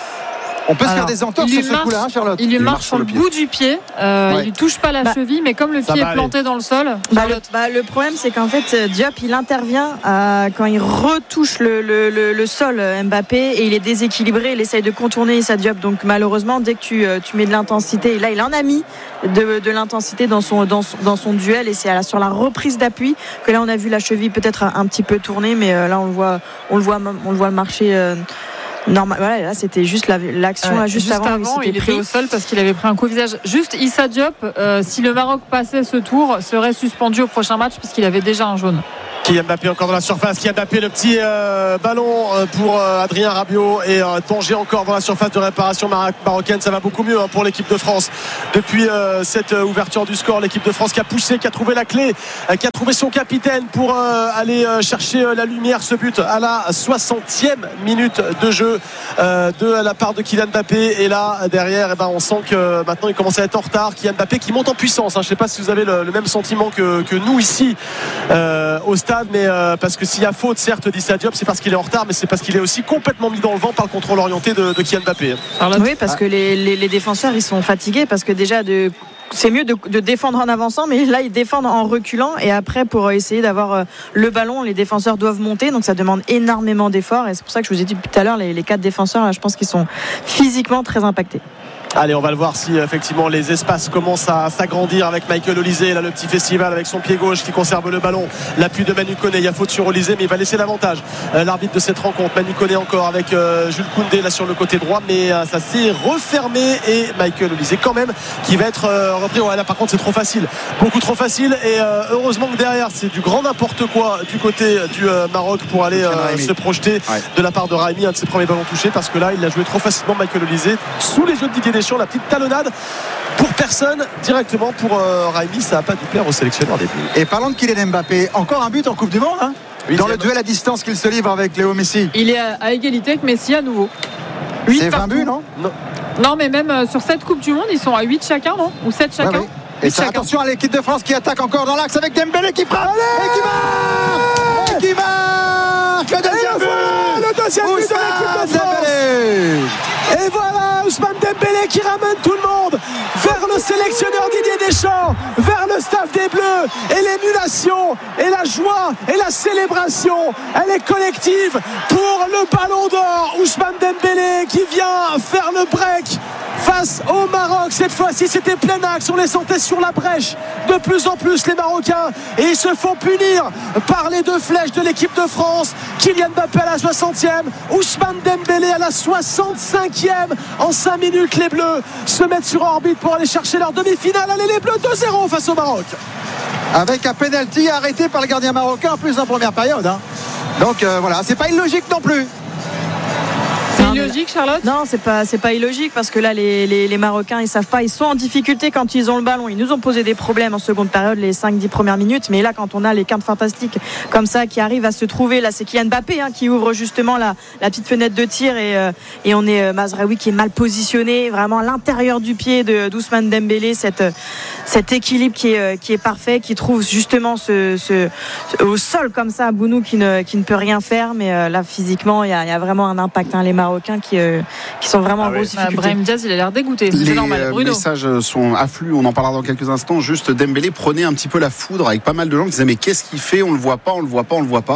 On peut Alors, se faire des entorses sur ce marche, coup-là, hein, Charlotte. Il lui marche, marche sur le, le bout du pied. Euh, ouais. Il lui touche pas la bah, cheville, mais comme le pied est planté aller. dans le sol. Bah, le, bah, le problème, c'est qu'en fait, Diop, il intervient euh, quand il retouche le, le, le, le sol, Mbappé, et il est déséquilibré. Il essaye de contourner Issa Diop. Donc malheureusement, dès que tu, tu mets de l'intensité, et là, il en a mis de, de l'intensité dans son, dans, son, dans son duel, et c'est à la, sur la reprise d'appui que là, on a vu la cheville peut-être un, un petit peu tourner, mais euh, là, on le voit, on le voit, on le voit marcher. Euh, Normal, voilà, là c'était juste la, l'action là, juste, juste avant, avant il, il pris. était au sol parce qu'il avait pris un coup au visage. Juste Issa Diop, euh, si le Maroc passait ce tour, serait suspendu au prochain match puisqu'il avait déjà un jaune. Kylian Mbappé encore dans la surface, Kylian Mbappé le petit euh, ballon euh, pour euh, Adrien Rabiot et euh, danger encore dans la surface de réparation mar- marocaine. Ça va beaucoup mieux hein, pour l'équipe de France depuis euh, cette euh, ouverture du score. L'équipe de France qui a poussé, qui a trouvé la clé, euh, qui a trouvé son capitaine pour euh, aller euh, chercher euh, la lumière. Ce but à la soixantième minute de jeu euh, de la part de Kylian Mbappé, et là derrière eh ben, on sent que maintenant il commence à être en retard. Kylian Mbappé qui monte en puissance hein. Je ne sais pas si vous avez le, le même sentiment que, que nous ici euh, au stade, mais euh, parce que s'il y a faute certes d'Issa Diop, c'est parce qu'il est en retard, mais c'est parce qu'il est aussi complètement mis dans le vent par le contrôle orienté de, de Kylian Mbappé. Oui, parce que les, les, les défenseurs ils sont fatigués, parce que déjà de c'est mieux de, de défendre en avançant, mais là ils défendent en reculant, et après pour essayer d'avoir le ballon, les défenseurs doivent monter, donc ça demande énormément d'efforts, et c'est pour ça que je vous ai dit tout à l'heure, les, les quatre défenseurs là, je pense qu'ils sont physiquement très impactés. Allez, on va le voir si effectivement les espaces commencent à s'agrandir avec Michael Olysée, là le petit festival avec son pied gauche qui conserve le ballon. L'appui de Manu Koné, il y a faute sur Olysée, mais il va laisser l'avantage. Euh, l'arbitre de cette rencontre, Manu Koné encore avec euh, Jules Koundé là sur le côté droit, mais euh, ça s'est refermé, et Michael Olysée quand même qui va être euh, repris. Ouais, là par contre c'est trop facile, beaucoup trop facile, et euh, heureusement que derrière c'est du grand n'importe quoi du côté du euh, Maroc pour aller euh, se projeter ouais. de la part de Raimi, un de ses premiers ballons touchés, parce que là il a joué trop facilement Michael Olysée sous les yeux de Didier Deschamps. La petite talonnade pour personne directement pour euh, Raimi, ça n'a pas dû plaire au sélectionneur des buts. Et parlons de Kylian Mbappé, encore un but en Coupe du Monde hein oui, dans le duel à distance qu'il se livre avec Léo Messi. Il est à, à égalité avec Messi à nouveau. C'est vingt buts, non, non Non, mais même euh, sur cette Coupe du Monde, ils sont à huit chacun, non Ou sept chacun. Ouais, oui. Et ça, attention à l'équipe de France qui attaque encore dans l'axe avec Dembélé qui frappe. Allez et qui marque et qui marque le deuxième but voilà, le deuxième but de l'équipe de France. Dembélé. Et voilà Ousmane Dembélé qui ramène tout le monde vers le sélectionneur Didier Deschamps, vers le staff des Bleus, et l'émulation et la joie et la célébration, elle est collective pour le Ballon d'Or. Ousmane Dembélé qui vient faire le break face au Maroc. Cette fois-ci c'était plein axe, on les sentait sur la brèche de plus en plus les Marocains, et ils se font punir par les deux flèches de l'équipe de France. Kylian Mbappé à la soixantième, Ousmane Dembélé à la soixante-cinquième. En cinq minutes les Bleus se mettent sur orbite pour aller chercher leur demi-finale. Allez les Bleus, deux zéro face au Maroc, avec un penalty arrêté par le gardien marocain en plus en première période hein. Donc euh, voilà, c'est pas illogique non plus. C'est illogique, Charlotte ? Non, c'est pas, c'est pas illogique, parce que là, les, les, les Marocains, ils savent pas, ils sont en difficulté quand ils ont le ballon. Ils nous ont posé des problèmes en seconde période, les cinq dix premières minutes. Mais là, quand on a les quintes fantastiques comme ça qui arrivent à se trouver, là, c'est Kylian Mbappé hein, qui ouvre justement la, la petite fenêtre de tir, et, euh, et on est euh, Mazraoui qui est mal positionné, vraiment à l'intérieur du pied de d'Ousmane Dembélé, cette, cet équilibre qui est, euh, qui est parfait, qui trouve justement ce, ce, ce, au sol comme ça, Bounou qui ne, qui ne peut rien faire. Mais euh, là, physiquement, il y a, y a vraiment un impact. Hein, les Marocains qui, euh, qui sont vraiment ah en grosse oui. difficulté. Brahim Diaz, il a l'air dégoûté. Les c'est normal. Bruno. messages sont afflux, on en parlera dans quelques instants. Juste Dembélé prenait un petit peu la foudre avec pas mal de gens qui disaient mais qu'est-ce qu'il fait, on le voit pas, on le voit pas, on le voit pas.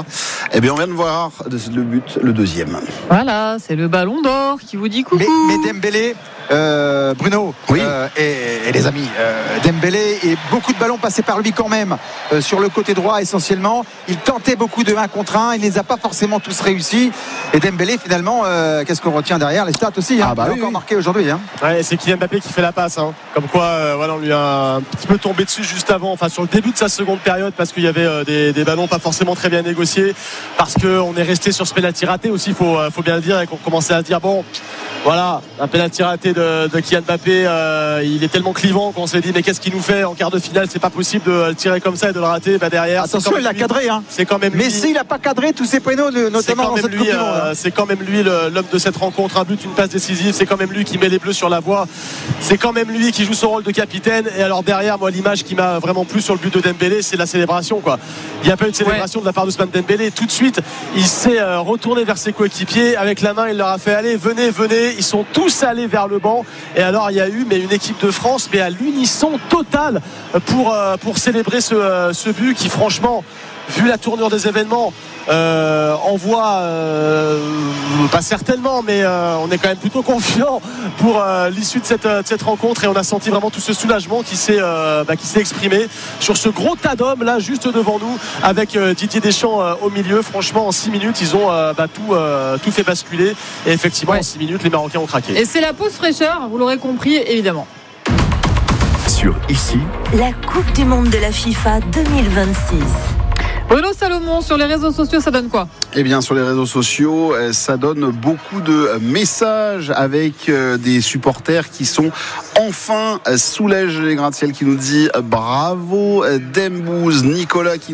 Eh bien, on vient de voir le but, le deuxième. Voilà, c'est le ballon d'or qui vous dit coucou. Mais, mais Dembélé, euh, Bruno oui. euh, et, et les amis, euh, Dembélé et beaucoup de ballons passés par lui quand même euh, sur le côté droit essentiellement. Il tentait beaucoup de un contre un, il ne les a pas forcément tous réussis. Et Dembélé finalement, euh, qu'est-ce qu'on retient derrière les stats aussi, hein, ah bah il a oui, encore oui. marqué aujourd'hui. Hein. Ouais, c'est Kylian Mbappé qui fait la passe. Hein. Comme quoi, euh, voilà, on lui a un petit peu tombé dessus juste avant, enfin sur le début de sa seconde période, parce qu'il y avait euh, des, des ballons pas forcément très bien négociés, parce qu'on est resté sur ce penalty raté aussi, il faut, faut bien le dire, et qu'on commençait à se dire bon. Voilà, un penalty raté de, de Kylian Mbappé, euh, il est tellement clivant qu'on s'est dit mais qu'est-ce qu'il nous fait en quart de finale, c'est pas possible de le tirer comme ça et de le rater. Bah derrière, attention, il l'a cadré, hein. C'est quand même lui. Messi, il n'a pas cadré tous ses pénaux, notamment dans cette lui, Coupe du Monde. euh, c'est quand même lui le, l'homme de cette rencontre, un but, une passe décisive. C'est quand même lui qui met les Bleus sur la voie. C'est quand même lui qui joue son rôle de capitaine. Et alors derrière, moi, l'image qui m'a vraiment plu sur le but de Dembélé, c'est la célébration, quoi. Il n'y a pas eu de célébration ouais. de la part d'Ousmane Dembélé. Tout de suite, il s'est euh, retourné vers ses coéquipiers avec la main. Il leur a fait allez, venez, venez. Ils sont tous allés vers le banc. Et alors il y a eu mais une équipe de France mais à l'unisson total pour, euh, pour célébrer ce, euh, ce but qui franchement vu la tournure des événements euh, envoie euh, pas certainement mais euh, on est quand même plutôt confiant pour euh, l'issue de cette, de cette rencontre et on a senti vraiment tout ce soulagement qui s'est, euh, bah, qui s'est exprimé sur ce gros tas d'hommes là juste devant nous avec euh, Didier Deschamps euh, au milieu. Franchement en six minutes ils ont euh, bah, tout, euh, tout fait basculer et effectivement ouais. en six minutes les Marocains ont craqué. Et c'est la pause fraîcheur, vous l'aurez compris évidemment. Sur ici, la Coupe du Monde de la FIFA deux mille vingt-six. Bruno Salomon, sur les réseaux sociaux, ça donne quoi ? Eh bien, sur les réseaux sociaux, ça donne beaucoup de messages avec des supporters qui sont enfin soulagés. Les gratte-ciel qui nous dit bravo, Dembouz, Nicolas qui